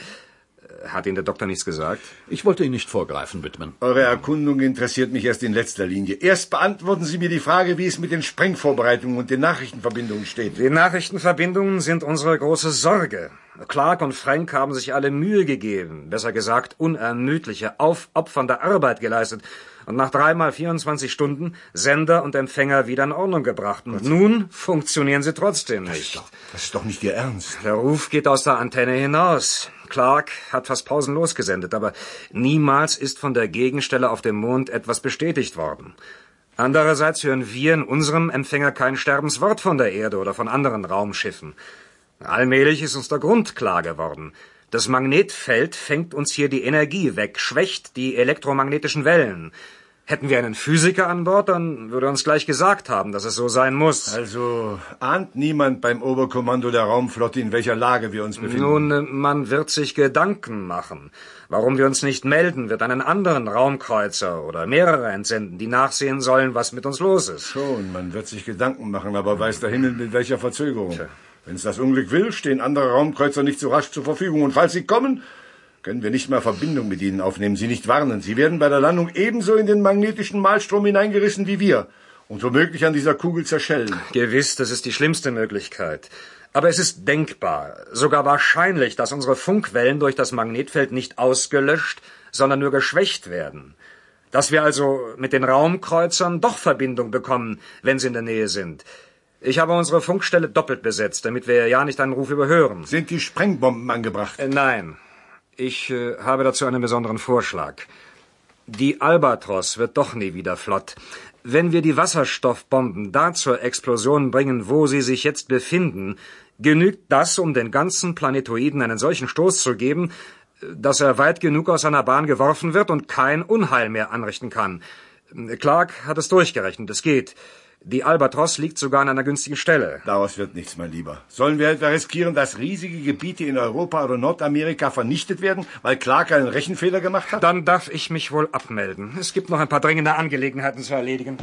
Hat Ihnen der Doktor nichts gesagt? Ich wollte Ihnen nicht vorgreifen, Whitman. Eure Erkundung interessiert mich erst in letzter Linie. Erst beantworten Sie mir die Frage, wie es mit den Sprengvorbereitungen und den Nachrichtenverbindungen steht. Die Nachrichtenverbindungen sind unsere große Sorge. Clark und Frank haben sich alle Mühe gegeben, besser gesagt unermüdliche, aufopfernde Arbeit geleistet und nach dreimal vierundzwanzig Stunden Sender und Empfänger wieder in Ordnung gebracht. Und nun funktionieren sie trotzdem nicht. Das ist doch, das ist doch nicht Ihr Ernst. Der Ruf geht aus der Antenne hinaus. Clark hat fast pausenlos gesendet, aber niemals ist von der Gegenstelle auf dem Mond etwas bestätigt worden. Andererseits hören wir in unserem Empfänger kein Sterbenswort von der Erde oder von anderen Raumschiffen. Allmählich ist uns der Grund klar geworden. Das Magnetfeld fängt uns hier die Energie weg, schwächt die elektromagnetischen Wellen. Hätten wir einen Physiker an Bord, dann würde er uns gleich gesagt haben, dass es so sein muss. Also ahnt niemand beim Oberkommando der Raumflotte, in welcher Lage wir uns befinden? Nun, man wird sich Gedanken machen. Warum wir uns nicht melden, wird einen anderen Raumkreuzer oder mehrere entsenden, die nachsehen sollen, was mit uns los ist. Schon, man wird sich Gedanken machen, aber weiß der Himmel mit welcher Verzögerung. Tja. Wenn es das Unglück will, stehen andere Raumkreuzer nicht so rasch zur Verfügung. Und falls sie kommen, können wir nicht mehr Verbindung mit ihnen aufnehmen, sie nicht warnen. Sie werden bei der Landung ebenso in den magnetischen Malstrom hineingerissen wie wir und womöglich an dieser Kugel zerschellen. Gewiss, das ist die schlimmste Möglichkeit. Aber es ist denkbar, sogar wahrscheinlich, dass unsere Funkwellen durch das Magnetfeld nicht ausgelöscht, sondern nur geschwächt werden. Dass wir also mit den Raumkreuzern doch Verbindung bekommen, wenn sie in der Nähe sind. Ich habe unsere Funkstelle doppelt besetzt, damit wir ja nicht einen Ruf überhören. Sind die Sprengbomben angebracht? Äh, nein. Ich äh, habe dazu einen besonderen Vorschlag. Die Albatros wird doch nie wieder flott. Wenn wir die Wasserstoffbomben da zur Explosion bringen, wo sie sich jetzt befinden, genügt das, um den ganzen Planetoiden einen solchen Stoß zu geben, dass er weit genug aus seiner Bahn geworfen wird und kein Unheil mehr anrichten kann. Clark hat es durchgerechnet, es geht. Die Albatros liegt sogar an einer günstigen Stelle. Daraus wird nichts, mein Lieber. Sollen wir etwa riskieren, dass riesige Gebiete in Europa oder Nordamerika vernichtet werden, weil Clark einen Rechenfehler gemacht hat? Dann darf ich mich wohl abmelden. Es gibt noch ein paar dringende Angelegenheiten zu erledigen.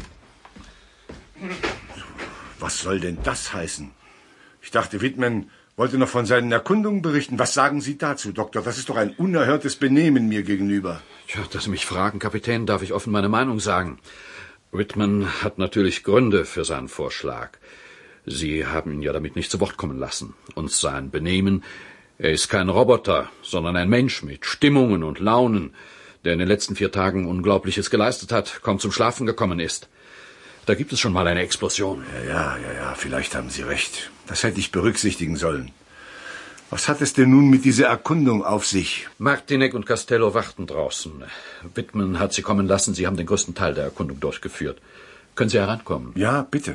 Was soll denn das heißen? Ich dachte, Whitman wollte noch von seinen Erkundungen berichten. Was sagen Sie dazu, Doktor? Das ist doch ein unerhörtes Benehmen mir gegenüber. Tja, dass Sie mich fragen, Kapitän, darf ich offen meine Meinung sagen. Whitman hat natürlich Gründe für seinen Vorschlag. Sie haben ihn ja damit nicht zu Wort kommen lassen. Und sein Benehmen Er ist kein Roboter, sondern ein Mensch mit Stimmungen und Launen, der in den letzten vier Tagen Unglaubliches geleistet hat, kaum zum Schlafen gekommen ist. Da gibt es schon mal eine Explosion. Ja, ja, ja, ja, vielleicht haben Sie recht. Das hätte ich berücksichtigen sollen. Was hat es denn nun mit dieser Erkundung auf sich? Martinek und Costello warten draußen. Whitman hat sie kommen lassen. Sie haben den größten Teil der Erkundung durchgeführt. Können Sie herankommen? Ja, bitte.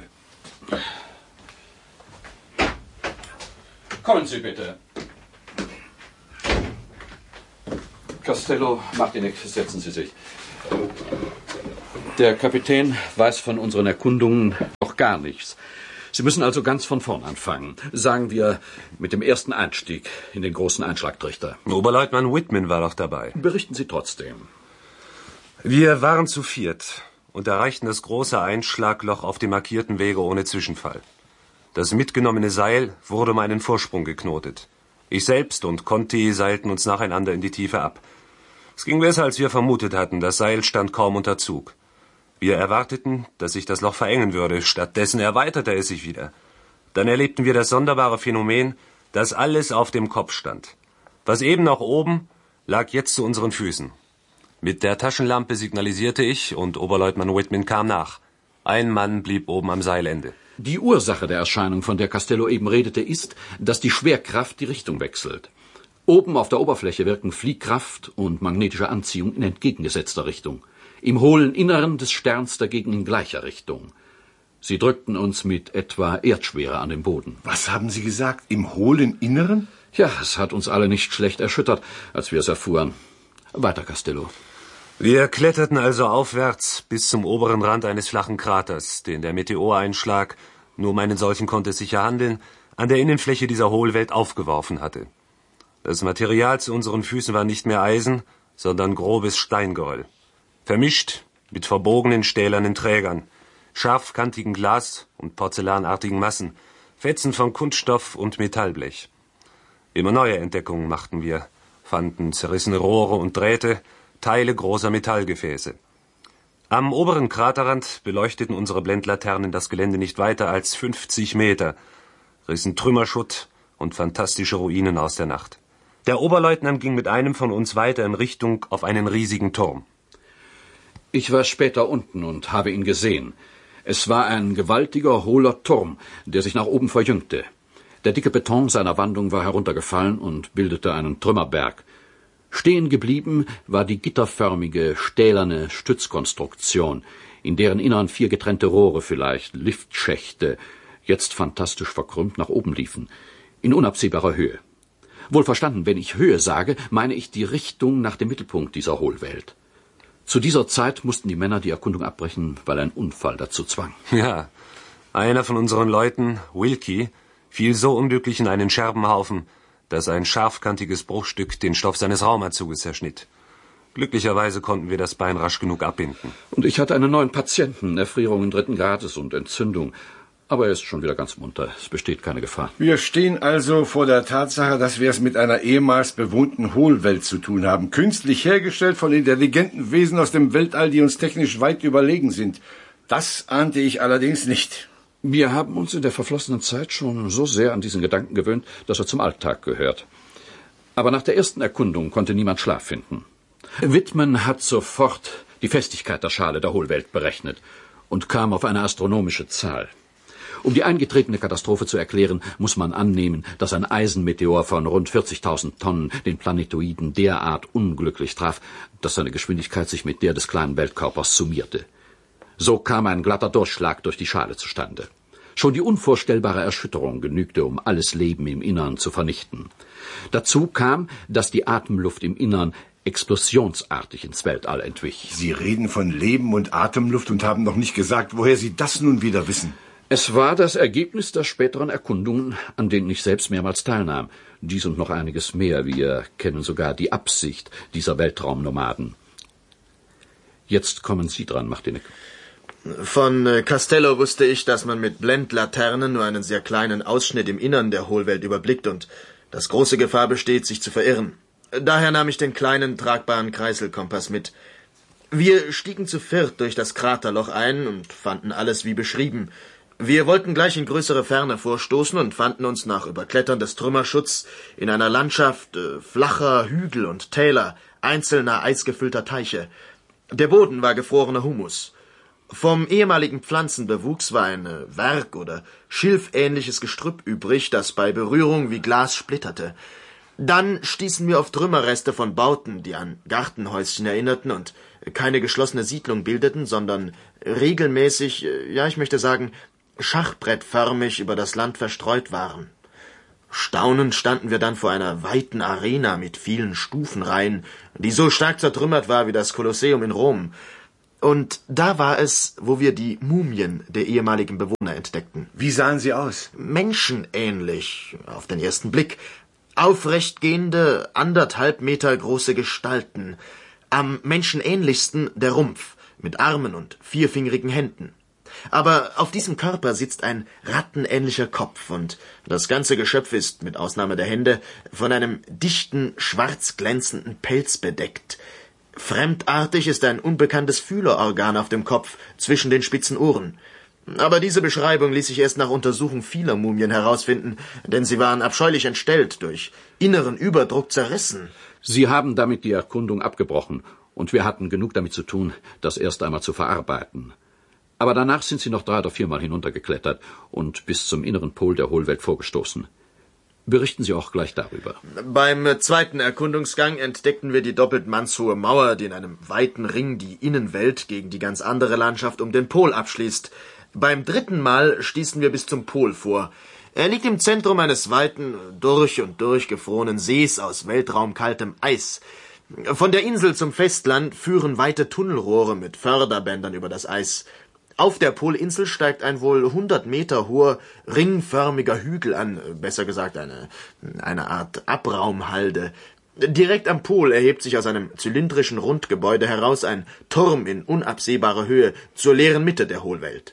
Kommen Sie bitte. Costello, Martinek, setzen Sie sich. Der Kapitän weiß von unseren Erkundungen noch gar nichts. Sie müssen also ganz von vorn anfangen. Sagen wir mit dem ersten Einstieg in den großen Einschlagtrichter. Oberleutnant Whitman war doch dabei. Berichten Sie trotzdem. Wir waren zu viert und erreichten das große Einschlagloch auf dem markierten Wege ohne Zwischenfall. Das mitgenommene Seil wurde um einen Vorsprung geknotet. Ich selbst und Conti seilten uns nacheinander in die Tiefe ab. Es ging besser, als wir vermutet hatten. Das Seil stand kaum unter Zug. Wir erwarteten, dass sich das Loch verengen würde. Stattdessen erweiterte es sich wieder. Dann erlebten wir das sonderbare Phänomen, dass alles auf dem Kopf stand. Was eben noch oben, lag jetzt zu unseren Füßen. Mit der Taschenlampe signalisierte ich und Oberleutnant Whitman kam nach. Ein Mann blieb oben am Seilende. Die Ursache der Erscheinung, von der Costello eben redete, ist, dass die Schwerkraft die Richtung wechselt. Oben auf der Oberfläche wirken Fliehkraft und magnetische Anziehung in entgegengesetzter Richtung. Im hohlen Inneren des Sterns dagegen in gleicher Richtung. Sie drückten uns mit etwa Erdschwere an den Boden. Was haben Sie gesagt? Im hohlen Inneren? Ja, es hat uns alle nicht schlecht erschüttert, als wir es erfuhren. Weiter, Costello. Wir kletterten also aufwärts bis zum oberen Rand eines flachen Kraters, den der Meteoreinschlag, nur um einen solchen konnte es sicher handeln, an der Innenfläche dieser Hohlwelt aufgeworfen hatte. Das Material zu unseren Füßen war nicht mehr Eisen, sondern grobes Steingeröll. Vermischt mit verbogenen stählernen Trägern, scharfkantigen Glas- und porzellanartigen Massen, Fetzen von Kunststoff und Metallblech. Immer neue Entdeckungen machten wir, fanden zerrissene Rohre und Drähte, Teile großer Metallgefäße. Am oberen Kraterrand beleuchteten unsere Blendlaternen das Gelände nicht weiter als fünfzig Meter, rissen Trümmerschutt und fantastische Ruinen aus der Nacht. Der Oberleutnant ging mit einem von uns weiter in Richtung auf einen riesigen Turm. Ich war später unten und habe ihn gesehen. Es war ein gewaltiger, hohler Turm, der sich nach oben verjüngte. Der dicke Beton seiner Wandung war heruntergefallen und bildete einen Trümmerberg. Stehen geblieben war die gitterförmige, stählerne Stützkonstruktion, in deren Innern vier getrennte Rohre, vielleicht Liftschächte, jetzt fantastisch verkrümmt nach oben liefen, in unabsehbarer Höhe. Wohlverstanden, wenn ich Höhe sage, meine ich die Richtung nach dem Mittelpunkt dieser Hohlwelt. Zu dieser Zeit mussten die Männer die Erkundung abbrechen, weil ein Unfall dazu zwang. Ja, einer von unseren Leuten, Wilkie, fiel so unglücklich in einen Scherbenhaufen, dass ein scharfkantiges Bruchstück den Stoff seines Raumanzuges zerschnitt. Glücklicherweise konnten wir das Bein rasch genug abbinden. Und ich hatte einen neuen Patienten, Erfrierungen dritten Grades und Entzündung. Aber er ist schon wieder ganz munter. Es besteht keine Gefahr. Wir stehen also vor der Tatsache, dass wir es mit einer ehemals bewohnten Hohlwelt zu tun haben. Künstlich hergestellt von intelligenten Wesen aus dem Weltall, die uns technisch weit überlegen sind. Das ahnte ich allerdings nicht. Wir haben uns in der verflossenen Zeit schon so sehr an diesen Gedanken gewöhnt, dass er zum Alltag gehört. Aber nach der ersten Erkundung konnte niemand Schlaf finden. Whitman hat sofort die Festigkeit der Schale der Hohlwelt berechnet und kam auf eine astronomische Zahl. Um die eingetretene Katastrophe zu erklären, muss man annehmen, dass ein Eisenmeteor von rund vierzigtausend Tonnen den Planetoiden derart unglücklich traf, dass seine Geschwindigkeit sich mit der des kleinen Weltkörpers summierte. So kam ein glatter Durchschlag durch die Schale zustande. Schon die unvorstellbare Erschütterung genügte, um alles Leben im Innern zu vernichten. Dazu kam, dass die Atemluft im Innern explosionsartig ins Weltall entwich. Sie reden von Leben und Atemluft und haben noch nicht gesagt, woher Sie das nun wieder wissen. Es war das Ergebnis der späteren Erkundungen, an denen ich selbst mehrmals teilnahm. Dies und noch einiges mehr. Wir kennen sogar die Absicht dieser Weltraumnomaden. Jetzt kommen Sie dran, Martinek. Von äh, Costello wusste ich, dass man mit Blendlaternen nur einen sehr kleinen Ausschnitt im Innern der Hohlwelt überblickt und dass große Gefahr besteht, sich zu verirren. Daher nahm ich den kleinen, tragbaren Kreiselkompass mit. Wir stiegen zu viert durch das Kraterloch ein und fanden alles wie beschrieben. Wir wollten gleich in größere Ferne vorstoßen und fanden uns nach Überklettern des Trümmerschutts in einer Landschaft äh, flacher Hügel und Täler, einzelner eisgefüllter Teiche. Der Boden war gefrorener Humus. Vom ehemaligen Pflanzenbewuchs war ein äh, Werg- oder schilfähnliches Gestrüpp übrig, das bei Berührung wie Glas splitterte. Dann stießen wir auf Trümmerreste von Bauten, die an Gartenhäuschen erinnerten und keine geschlossene Siedlung bildeten, sondern regelmäßig, äh, ja, ich möchte sagen, schachbrettförmig über das Land verstreut waren. Staunend standen wir dann vor einer weiten Arena mit vielen Stufenreihen, die so stark zertrümmert war wie das Kolosseum in Rom. Und da war es, wo wir die Mumien der ehemaligen Bewohner entdeckten. Wie sahen sie aus? Menschenähnlich, auf den ersten Blick. Aufrechtgehende, anderthalb Meter große Gestalten. Am menschenähnlichsten der Rumpf, mit Armen und vierfingerigen Händen. Aber auf diesem Körper sitzt ein rattenähnlicher Kopf, und das ganze Geschöpf ist, mit Ausnahme der Hände, von einem dichten, schwarz glänzenden Pelz bedeckt. Fremdartig ist ein unbekanntes Fühlerorgan auf dem Kopf, zwischen den spitzen Ohren. Aber diese Beschreibung ließ sich erst nach Untersuchung vieler Mumien herausfinden, denn sie waren abscheulich entstellt, durch inneren Überdruck zerrissen. Sie haben damit die Erkundung abgebrochen, und wir hatten genug damit zu tun, das erst einmal zu verarbeiten. Aber danach sind sie noch drei oder viermal hinuntergeklettert und bis zum inneren Pol der Hohlwelt vorgestoßen. Berichten Sie auch gleich darüber. Beim zweiten Erkundungsgang entdeckten wir die doppelt mannshohe Mauer, die in einem weiten Ring die Innenwelt gegen die ganz andere Landschaft um den Pol abschließt. Beim dritten Mal stießen wir bis zum Pol vor. Er liegt im Zentrum eines weiten, durch und durch gefrorenen Sees aus weltraumkaltem Eis. Von der Insel zum Festland führen weite Tunnelrohre mit Förderbändern über das Eis. Auf der Polinsel steigt ein wohl hundert Meter hoher, ringförmiger Hügel an, besser gesagt eine, eine Art Abraumhalde. Direkt am Pol erhebt sich aus einem zylindrischen Rundgebäude heraus ein Turm in unabsehbarer Höhe zur leeren Mitte der Hohlwelt.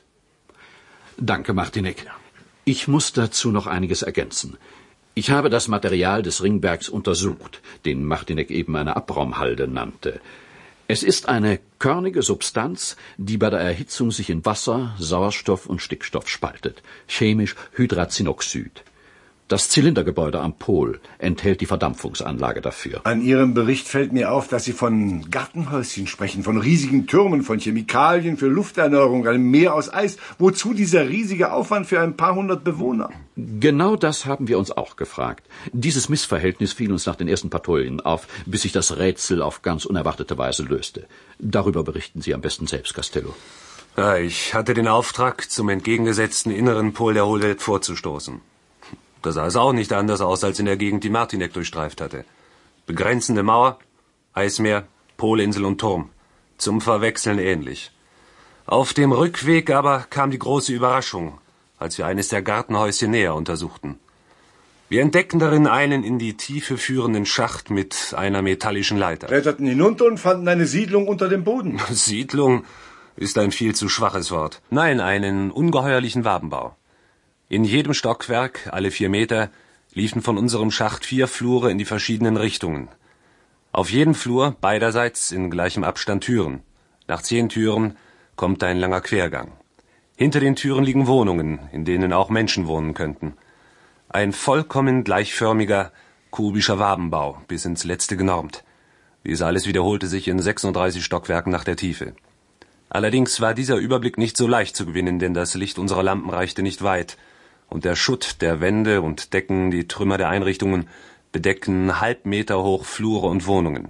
Danke, Martinek. Ich muss dazu noch einiges ergänzen. Ich habe das Material des Ringbergs untersucht, den Martinek eben eine Abraumhalde nannte. Es ist eine körnige Substanz, die bei der Erhitzung sich in Wasser, Sauerstoff und Stickstoff spaltet, chemisch Hydrazinoxid. Das Zylindergebäude am Pol enthält die Verdampfungsanlage dafür. An Ihrem Bericht fällt mir auf, dass Sie von Gartenhäuschen sprechen, von riesigen Türmen, von Chemikalien für Lufterneuerung, einem Meer aus Eis. Wozu dieser riesige Aufwand für ein paar hundert Bewohner? Genau das haben wir uns auch gefragt. Dieses Missverhältnis fiel uns nach den ersten Patrouillen auf, bis sich das Rätsel auf ganz unerwartete Weise löste. Darüber berichten Sie am besten selbst, Castello. Ja, ich hatte den Auftrag, zum entgegengesetzten inneren Pol der Hohlwelt vorzustoßen. Da sah es auch nicht anders aus, als in der Gegend, die Martinek durchstreift hatte. Begrenzende Mauer, Eismeer, Polinsel und Turm. Zum Verwechseln ähnlich. Auf dem Rückweg aber kam die große Überraschung, als wir eines der Gartenhäuschen näher untersuchten. Wir entdeckten darin einen in die Tiefe führenden Schacht mit einer metallischen Leiter. Kletterten hinunter und fanden eine Siedlung unter dem Boden. Siedlung ist ein viel zu schwaches Wort. Nein, einen ungeheuerlichen Wabenbau. In jedem Stockwerk, alle vier Meter, liefen von unserem Schacht vier Flure in die verschiedenen Richtungen. Auf jedem Flur, beiderseits in gleichem Abstand Türen. Nach zehn Türen kommt ein langer Quergang. Hinter den Türen liegen Wohnungen, in denen auch Menschen wohnen könnten. Ein vollkommen gleichförmiger, kubischer Wabenbau, bis ins Letzte genormt. Dies alles wiederholte sich in sechsunddreißig Stockwerken nach der Tiefe. Allerdings war dieser Überblick nicht so leicht zu gewinnen, denn das Licht unserer Lampen reichte nicht weit. Und der Schutt der Wände und Decken, die Trümmer der Einrichtungen, bedeckten halb Meter hoch Flure und Wohnungen.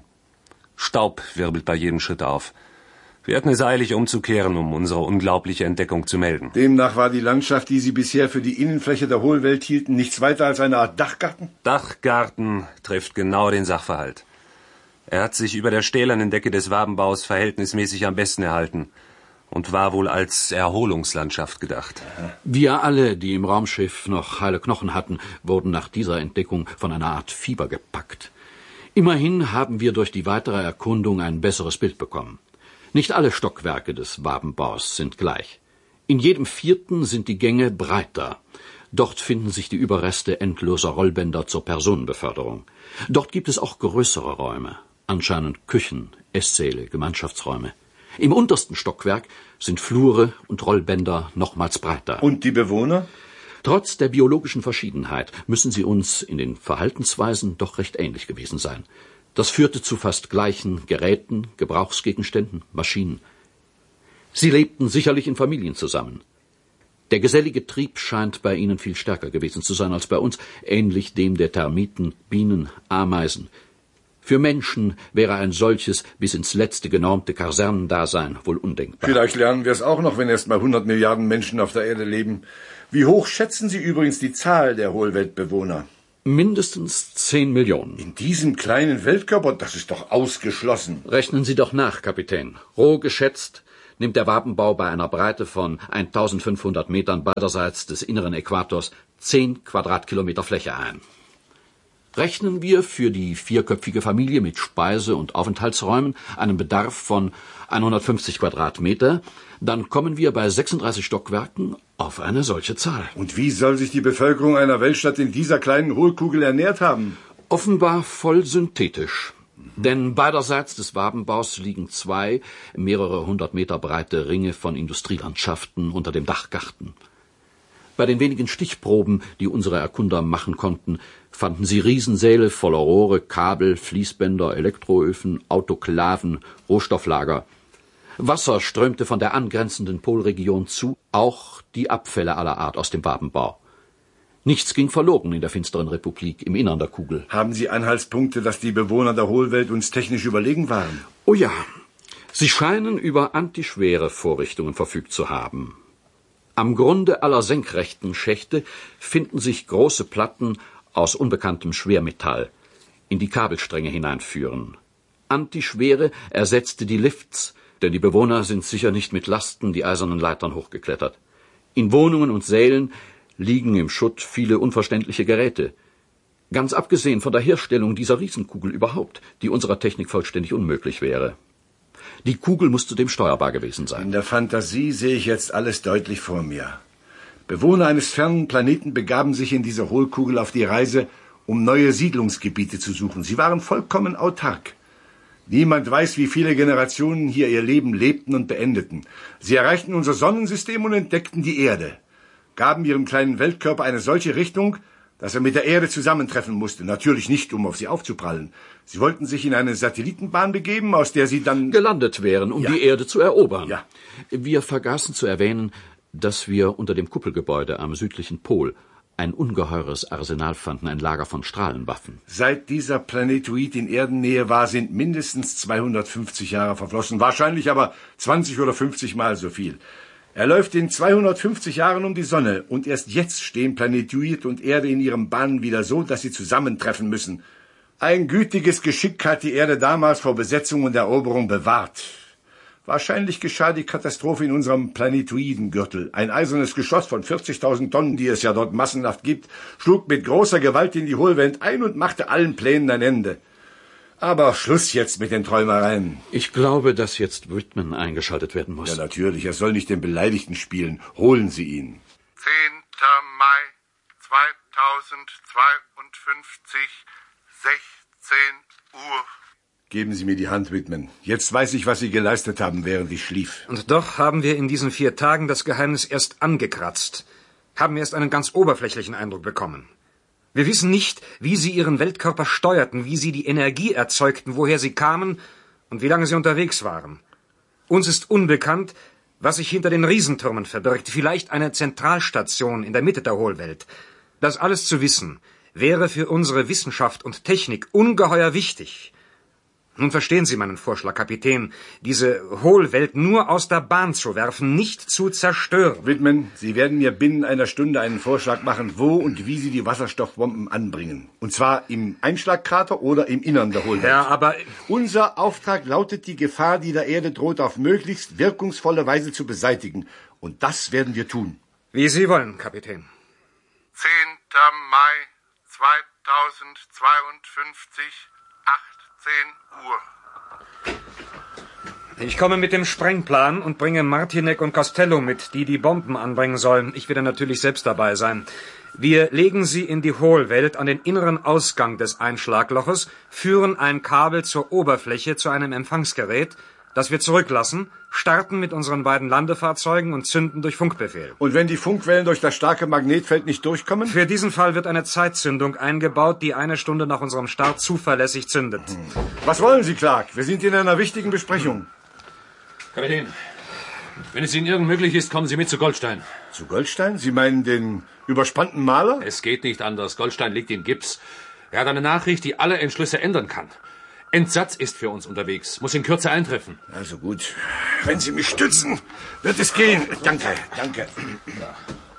Staub wirbelt bei jedem Schritt auf. Wir hatten es eilig umzukehren, um unsere unglaubliche Entdeckung zu melden. Demnach war die Landschaft, die Sie bisher für die Innenfläche der Hohlwelt hielten, nichts weiter als eine Art Dachgarten? Dachgarten trifft genau den Sachverhalt. Er hat sich über der stählernen Decke des Wabenbaus verhältnismäßig am besten erhalten und war wohl als Erholungslandschaft gedacht. Wir alle, die im Raumschiff noch heile Knochen hatten, wurden nach dieser Entdeckung von einer Art Fieber gepackt. Immerhin haben wir durch die weitere Erkundung ein besseres Bild bekommen. Nicht alle Stockwerke des Wabenbaus sind gleich. In jedem vierten sind die Gänge breiter. Dort finden sich die Überreste endloser Rollbänder zur Personenbeförderung. Dort gibt es auch größere Räume, anscheinend Küchen, Esssäle, Gemeinschaftsräume. Im untersten Stockwerk sind Flure und Rollbänder nochmals breiter. Und die Bewohner? Trotz der biologischen Verschiedenheit müssen sie uns in den Verhaltensweisen doch recht ähnlich gewesen sein. Das führte zu fast gleichen Geräten, Gebrauchsgegenständen, Maschinen. Sie lebten sicherlich in Familien zusammen. Der gesellige Trieb scheint bei ihnen viel stärker gewesen zu sein als bei uns, ähnlich dem der Termiten, Bienen, Ameisen. Für Menschen wäre ein solches bis ins Letzte genormte Kasernendasein wohl undenkbar. Vielleicht lernen wir es auch noch, wenn erst mal hundert Milliarden Menschen auf der Erde leben. Wie hoch schätzen Sie übrigens die Zahl der Hohlweltbewohner? Mindestens zehn Millionen. In diesem kleinen Weltkörper? Das ist doch ausgeschlossen. Rechnen Sie doch nach, Kapitän. Roh geschätzt nimmt der Wabenbau bei einer Breite von eintausendfünfhundert Metern beiderseits des inneren Äquators zehn Quadratkilometer Fläche ein. Rechnen wir für die vierköpfige Familie mit Speise- und Aufenthaltsräumen einen Bedarf von hundertfünfzig Quadratmeter, dann kommen wir bei sechsunddreißig Stockwerken auf eine solche Zahl. Und wie soll sich die Bevölkerung einer Weltstadt in dieser kleinen Hohlkugel ernährt haben? Offenbar voll synthetisch. Denn beiderseits des Wabenbaus liegen zwei, mehrere hundert Meter breite Ringe von Industrielandschaften unter dem Dachgarten. Bei den wenigen Stichproben, die unsere Erkunder machen konnten, fanden sie Riesensäle voller Rohre, Kabel, Fließbänder, Elektroöfen, Autoklaven, Rohstofflager. Wasser strömte von der angrenzenden Polregion zu, auch die Abfälle aller Art aus dem Wabenbau. Nichts ging verloren in der finsteren Republik im Innern der Kugel. Haben Sie Anhaltspunkte, dass die Bewohner der Hohlwelt uns technisch überlegen waren? Oh ja, sie scheinen über antischwere Vorrichtungen verfügt zu haben. Am Grunde aller senkrechten Schächte finden sich große Platten aus unbekanntem Schwermetall, in die Kabelstränge hineinführen. Antischwere ersetzte die Lifts, denn die Bewohner sind sicher nicht mit Lasten die eisernen Leitern hochgeklettert. In Wohnungen und Sälen liegen im Schutt viele unverständliche Geräte. Ganz abgesehen von der Herstellung dieser Riesenkugel überhaupt, die unserer Technik vollständig unmöglich wäre. Die Kugel muss zudem steuerbar gewesen sein. In der Fantasie sehe ich jetzt alles deutlich vor mir. Bewohner eines fernen Planeten begaben sich in diese Hohlkugel auf die Reise, um neue Siedlungsgebiete zu suchen. Sie waren vollkommen autark. Niemand weiß, wie viele Generationen hier ihr Leben lebten und beendeten. Sie erreichten unser Sonnensystem und entdeckten die Erde, gaben ihrem kleinen Weltkörper eine solche Richtung, dass er mit der Erde zusammentreffen musste. Natürlich nicht, um auf sie aufzuprallen. Sie wollten sich in eine Satellitenbahn begeben, aus der sie dann gelandet wären, um ja. die Erde zu erobern. Ja. Wir vergaßen zu erwähnen, dass wir unter dem Kuppelgebäude am südlichen Pol ein ungeheures Arsenal fanden, ein Lager von Strahlenwaffen. Seit dieser Planetoid in Erdennähe war, sind mindestens zweihundertfünfzig Jahre verflossen, wahrscheinlich aber zwanzig oder fünfzig Mal so viel. Er läuft in zweihundertfünfzig Jahren um die Sonne und erst jetzt stehen Planetoid und Erde in ihren Bahnen wieder so, dass sie zusammentreffen müssen. Ein gütiges Geschick hat die Erde damals vor Besetzung und Eroberung bewahrt. Wahrscheinlich geschah die Katastrophe in unserem Planetoidengürtel. Ein eisernes Geschoss von vierzigtausend Tonnen, die es ja dort massenhaft gibt, schlug mit großer Gewalt in die Hohlwelt ein und machte allen Plänen ein Ende. Aber Schluss jetzt mit den Träumereien. Ich glaube, dass jetzt Whitman eingeschaltet werden muss. Ja, natürlich. Er soll nicht den Beleidigten spielen. Holen Sie ihn. zehnter Mai zweitausendzweiundfünfzig, sechzehn Uhr. Geben Sie mir die Hand, Whitman. Jetzt weiß ich, was Sie geleistet haben, während ich schlief. Und doch haben wir in diesen vier Tagen das Geheimnis erst angekratzt. Haben erst einen ganz oberflächlichen Eindruck bekommen. Wir wissen nicht, wie Sie Ihren Weltkörper steuerten, wie Sie die Energie erzeugten, woher Sie kamen und wie lange Sie unterwegs waren. Uns ist unbekannt, was sich hinter den Riesentürmen verbirgt. Vielleicht eine Zentralstation in der Mitte der Hohlwelt. Das alles zu wissen, wäre für unsere Wissenschaft und Technik ungeheuer wichtig. Nun verstehen Sie meinen Vorschlag, Kapitän, diese Hohlwelt nur aus der Bahn zu werfen, nicht zu zerstören. Whitman, Sie werden mir binnen einer Stunde einen Vorschlag machen, wo und wie Sie die Wasserstoffbomben anbringen. Und zwar im Einschlagkrater oder im Innern der Hohlwelt. Ja, aber unser Auftrag lautet, die Gefahr, die der Erde droht, auf möglichst wirkungsvolle Weise zu beseitigen. Und das werden wir tun. Wie Sie wollen, Kapitän. zehnter Mai zweitausendzweiundfünfzig, achtzehn Uhr. Ich komme mit dem Sprengplan und bringe Martinek und Costello mit, die die Bomben anbringen sollen. Ich werde natürlich selbst dabei sein. Wir legen sie in die Hohlwelt an den inneren Ausgang des Einschlagloches, führen ein Kabel zur Oberfläche zu einem Empfangsgerät das wir zurücklassen, starten mit unseren beiden Landefahrzeugen und zünden durch Funkbefehl. Und wenn die Funkwellen durch das starke Magnetfeld nicht durchkommen? Für diesen Fall wird eine Zeitzündung eingebaut, die eine Stunde nach unserem Start zuverlässig zündet. Was wollen Sie, Clark? Wir sind in einer wichtigen Besprechung. Kapitän, wenn es Ihnen irgend möglich ist, kommen Sie mit zu Goldstein. Zu Goldstein? Sie meinen den überspannten Maler? Es geht nicht anders. Goldstein liegt in Gips. Er hat eine Nachricht, die alle Entschlüsse ändern kann. Entsatz ist für uns unterwegs, muss in Kürze eintreffen. Also gut. Wenn Sie mich stützen, wird es gehen. Danke, danke. Ja.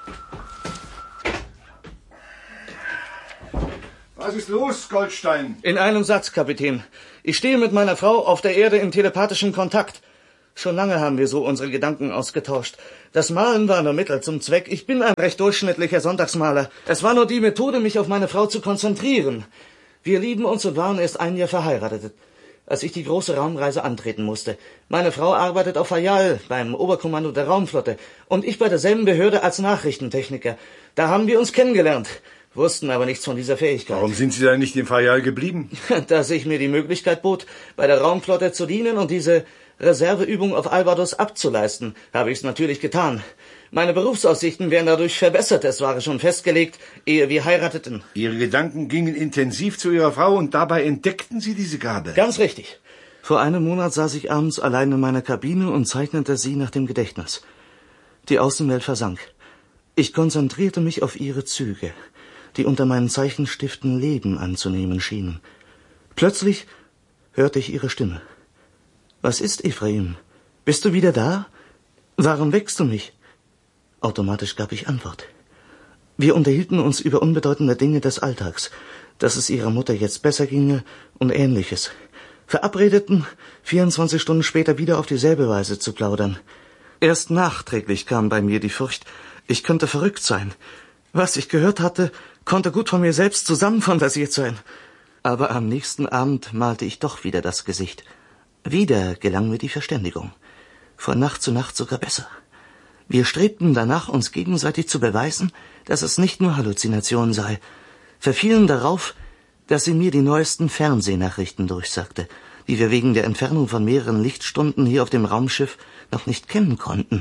Was ist los, Goldstein? In einem Satz, Kapitän. Ich stehe mit meiner Frau auf der Erde in telepathischen Kontakt. Schon lange haben wir so unsere Gedanken ausgetauscht. Das Malen war nur Mittel zum Zweck. Ich bin ein recht durchschnittlicher Sonntagsmaler. Es war nur die Methode, mich auf meine Frau zu konzentrieren. Wir lieben uns und waren erst ein Jahr verheiratet, als ich die große Raumreise antreten musste. Meine Frau arbeitet auf Fayal beim Oberkommando der Raumflotte und ich bei derselben Behörde als Nachrichtentechniker. Da haben wir uns kennengelernt, wussten aber nichts von dieser Fähigkeit. Warum sind Sie da nicht im Fayal geblieben? Dass ich mir die Möglichkeit bot, bei der Raumflotte zu dienen und diese Reserveübung auf Albatros abzuleisten, habe ich es natürlich getan. Meine Berufsaussichten wären dadurch verbessert, es war schon festgelegt, ehe wir heirateten. Ihre Gedanken gingen intensiv zu Ihrer Frau und dabei entdeckten Sie diese Gabe. Ganz richtig. Vor einem Monat saß ich abends allein in meiner Kabine und zeichnete sie nach dem Gedächtnis. Die Außenwelt versank. Ich konzentrierte mich auf ihre Züge, die unter meinen Zeichenstiften Leben anzunehmen schienen. Plötzlich hörte ich ihre Stimme. »Was ist, Ephraim? Bist du wieder da? Warum weckst du mich?« Automatisch gab ich Antwort. Wir unterhielten uns über unbedeutende Dinge des Alltags, dass es ihrer Mutter jetzt besser ginge und Ähnliches. Verabredeten, vierundzwanzig Stunden später wieder auf dieselbe Weise zu plaudern. Erst nachträglich kam bei mir die Furcht, ich könnte verrückt sein. Was ich gehört hatte, konnte gut von mir selbst zusammenfantasiert sein. Aber am nächsten Abend malte ich doch wieder das Gesicht. Wieder gelang mir die Verständigung. Von Nacht zu Nacht sogar besser. Wir strebten danach, uns gegenseitig zu beweisen, dass es nicht nur Halluzination sei, verfielen darauf, dass sie mir die neuesten Fernsehnachrichten durchsagte, die wir wegen der Entfernung von mehreren Lichtstunden hier auf dem Raumschiff noch nicht kennen konnten.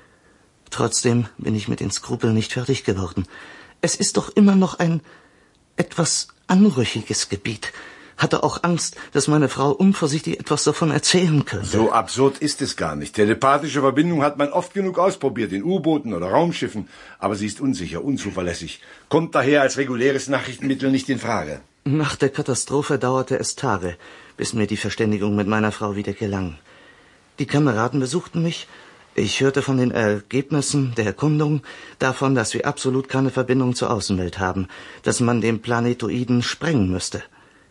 Trotzdem bin ich mit den Skrupeln nicht fertig geworden. Es ist doch immer noch ein etwas anrüchiges Gebiet. Hatte auch Angst, dass meine Frau unvorsichtig etwas davon erzählen könnte. So absurd ist es gar nicht. Telepathische Verbindung hat man oft genug ausprobiert, in U-Booten oder Raumschiffen, aber sie ist unsicher, unzuverlässig. Kommt daher als reguläres Nachrichtenmittel nicht in Frage. Nach der Katastrophe dauerte es Tage, bis mir die Verständigung mit meiner Frau wieder gelang. Die Kameraden besuchten mich. Ich hörte von den Ergebnissen der Erkundung, davon, dass wir absolut keine Verbindung zur Außenwelt haben, dass man den Planetoiden sprengen müsste.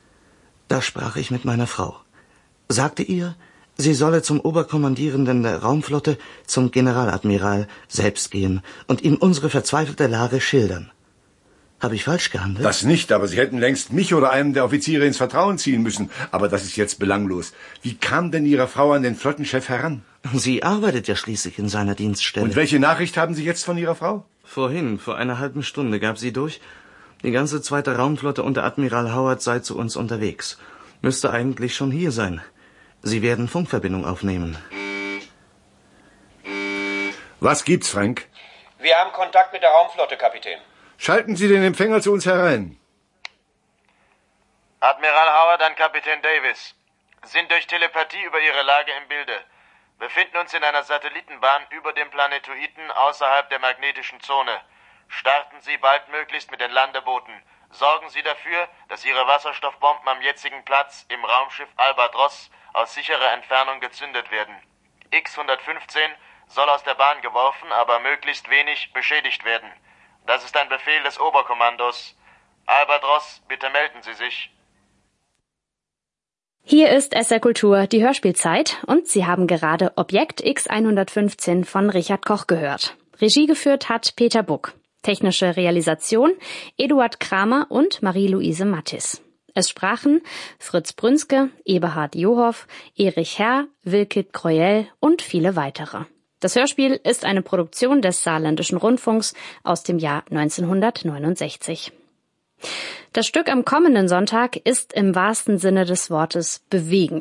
Da sprach ich mit meiner Frau, sagte ihr, sie solle zum Oberkommandierenden der Raumflotte, zum Generaladmiral, selbst gehen und ihm unsere verzweifelte Lage schildern. Habe ich falsch gehandelt? Das nicht, aber Sie hätten längst mich oder einen der Offiziere ins Vertrauen ziehen müssen. Aber das ist jetzt belanglos. Wie kam denn Ihre Frau an den Flottenchef heran? Sie arbeitet ja schließlich in seiner Dienststelle. Und welche Nachricht haben Sie jetzt von Ihrer Frau? Vorhin, vor einer halben Stunde, gab sie durch, die ganze zweite Raumflotte unter Admiral Howard sei zu uns unterwegs. Müsste eigentlich schon hier sein. Sie werden Funkverbindung aufnehmen. Was gibt's, Frank? Wir haben Kontakt mit der Raumflotte, Kapitän. Schalten Sie den Empfänger zu uns herein. Admiral Howard an Kapitän Davis. Sind durch Telepathie über Ihre Lage im Bilde. Befinden uns in einer Satellitenbahn über dem Planetoiden außerhalb der magnetischen Zone. Starten Sie baldmöglichst mit den Landebooten. Sorgen Sie dafür, dass Ihre Wasserstoffbomben am jetzigen Platz im Raumschiff Albatros aus sicherer Entfernung gezündet werden. X hundertfünfzehn soll aus der Bahn geworfen, aber möglichst wenig beschädigt werden. Das ist ein Befehl des Oberkommandos. Albatros, bitte melden Sie sich. Hier ist S R Kultur, die Hörspielzeit, und Sie haben gerade Objekt X hundertfünfzehn von Richard Koch gehört. Regie geführt hat Peter Buck. Technische Realisation Eduard Kramer und Marie-Louise Mattis. Es sprachen Fritz Brünske, Eberhard Johoff, Erich Herr, Wilkit Greuel und viele weitere. Das Hörspiel ist eine Produktion des Saarländischen Rundfunks aus dem Jahr neunzehnhundertneunundsechzig. Das Stück am kommenden Sonntag ist im wahrsten Sinne des Wortes bewegend.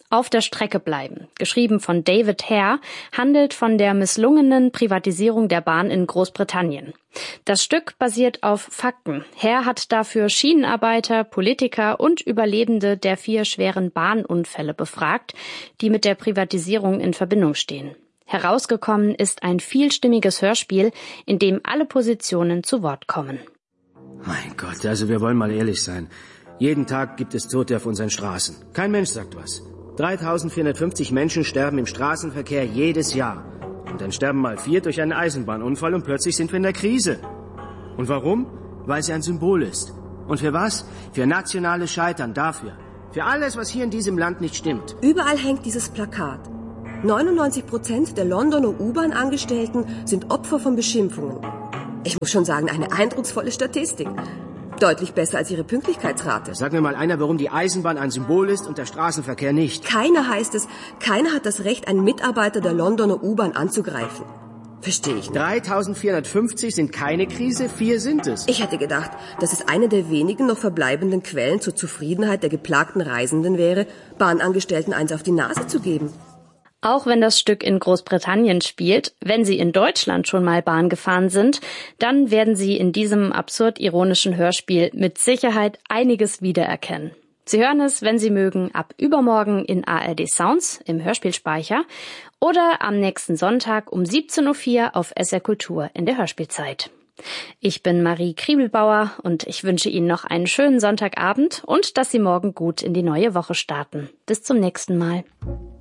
Auf der Strecke bleiben, geschrieben von David Hare, handelt von der misslungenen Privatisierung der Bahn in Großbritannien. Das Stück basiert auf Fakten. Hare hat dafür Schienenarbeiter, Politiker und Überlebende der vier schweren Bahnunfälle befragt, die mit der Privatisierung in Verbindung stehen. Herausgekommen ist ein vielstimmiges Hörspiel, in dem alle Positionen zu Wort kommen. Mein Gott, also wir wollen mal ehrlich sein. Jeden Tag gibt es Tote auf unseren Straßen. Kein Mensch sagt was. dreitausendvierhundertfünfzig Menschen sterben im Straßenverkehr jedes Jahr. Und dann sterben mal vier durch einen Eisenbahnunfall und plötzlich sind wir in der Krise. Und warum? Weil sie ein Symbol ist. Und für was? Für nationales Scheitern, dafür. Für alles, was hier in diesem Land nicht stimmt. Überall hängt dieses Plakat. neunundneunzig Prozent der Londoner U-Bahn-Angestellten sind Opfer von Beschimpfungen. Ich muss schon sagen, eine eindrucksvolle Statistik. Deutlich besser als ihre Pünktlichkeitsrate. Sag mir mal einer, warum die Eisenbahn ein Symbol ist und der Straßenverkehr nicht. Keiner, heißt es, keiner hat das Recht, einen Mitarbeiter der Londoner U-Bahn anzugreifen. Verstehe ich nicht. dreitausendvierhundertfünfzig sind keine Krise, vier sind es. Ich hätte gedacht, dass es eine der wenigen noch verbleibenden Quellen zur Zufriedenheit der geplagten Reisenden wäre, Bahnangestellten eins auf die Nase zu geben. Auch wenn das Stück in Großbritannien spielt, wenn Sie in Deutschland schon mal Bahn gefahren sind, dann werden Sie in diesem absurd-ironischen Hörspiel mit Sicherheit einiges wiedererkennen. Sie hören es, wenn Sie mögen, ab übermorgen in A R D Sounds im Hörspielspeicher oder am nächsten Sonntag um siebzehn Uhr vier auf S R Kultur in der Hörspielzeit. Ich bin Marie Kriebelbauer und ich wünsche Ihnen noch einen schönen Sonntagabend und dass Sie morgen gut in die neue Woche starten. Bis zum nächsten Mal.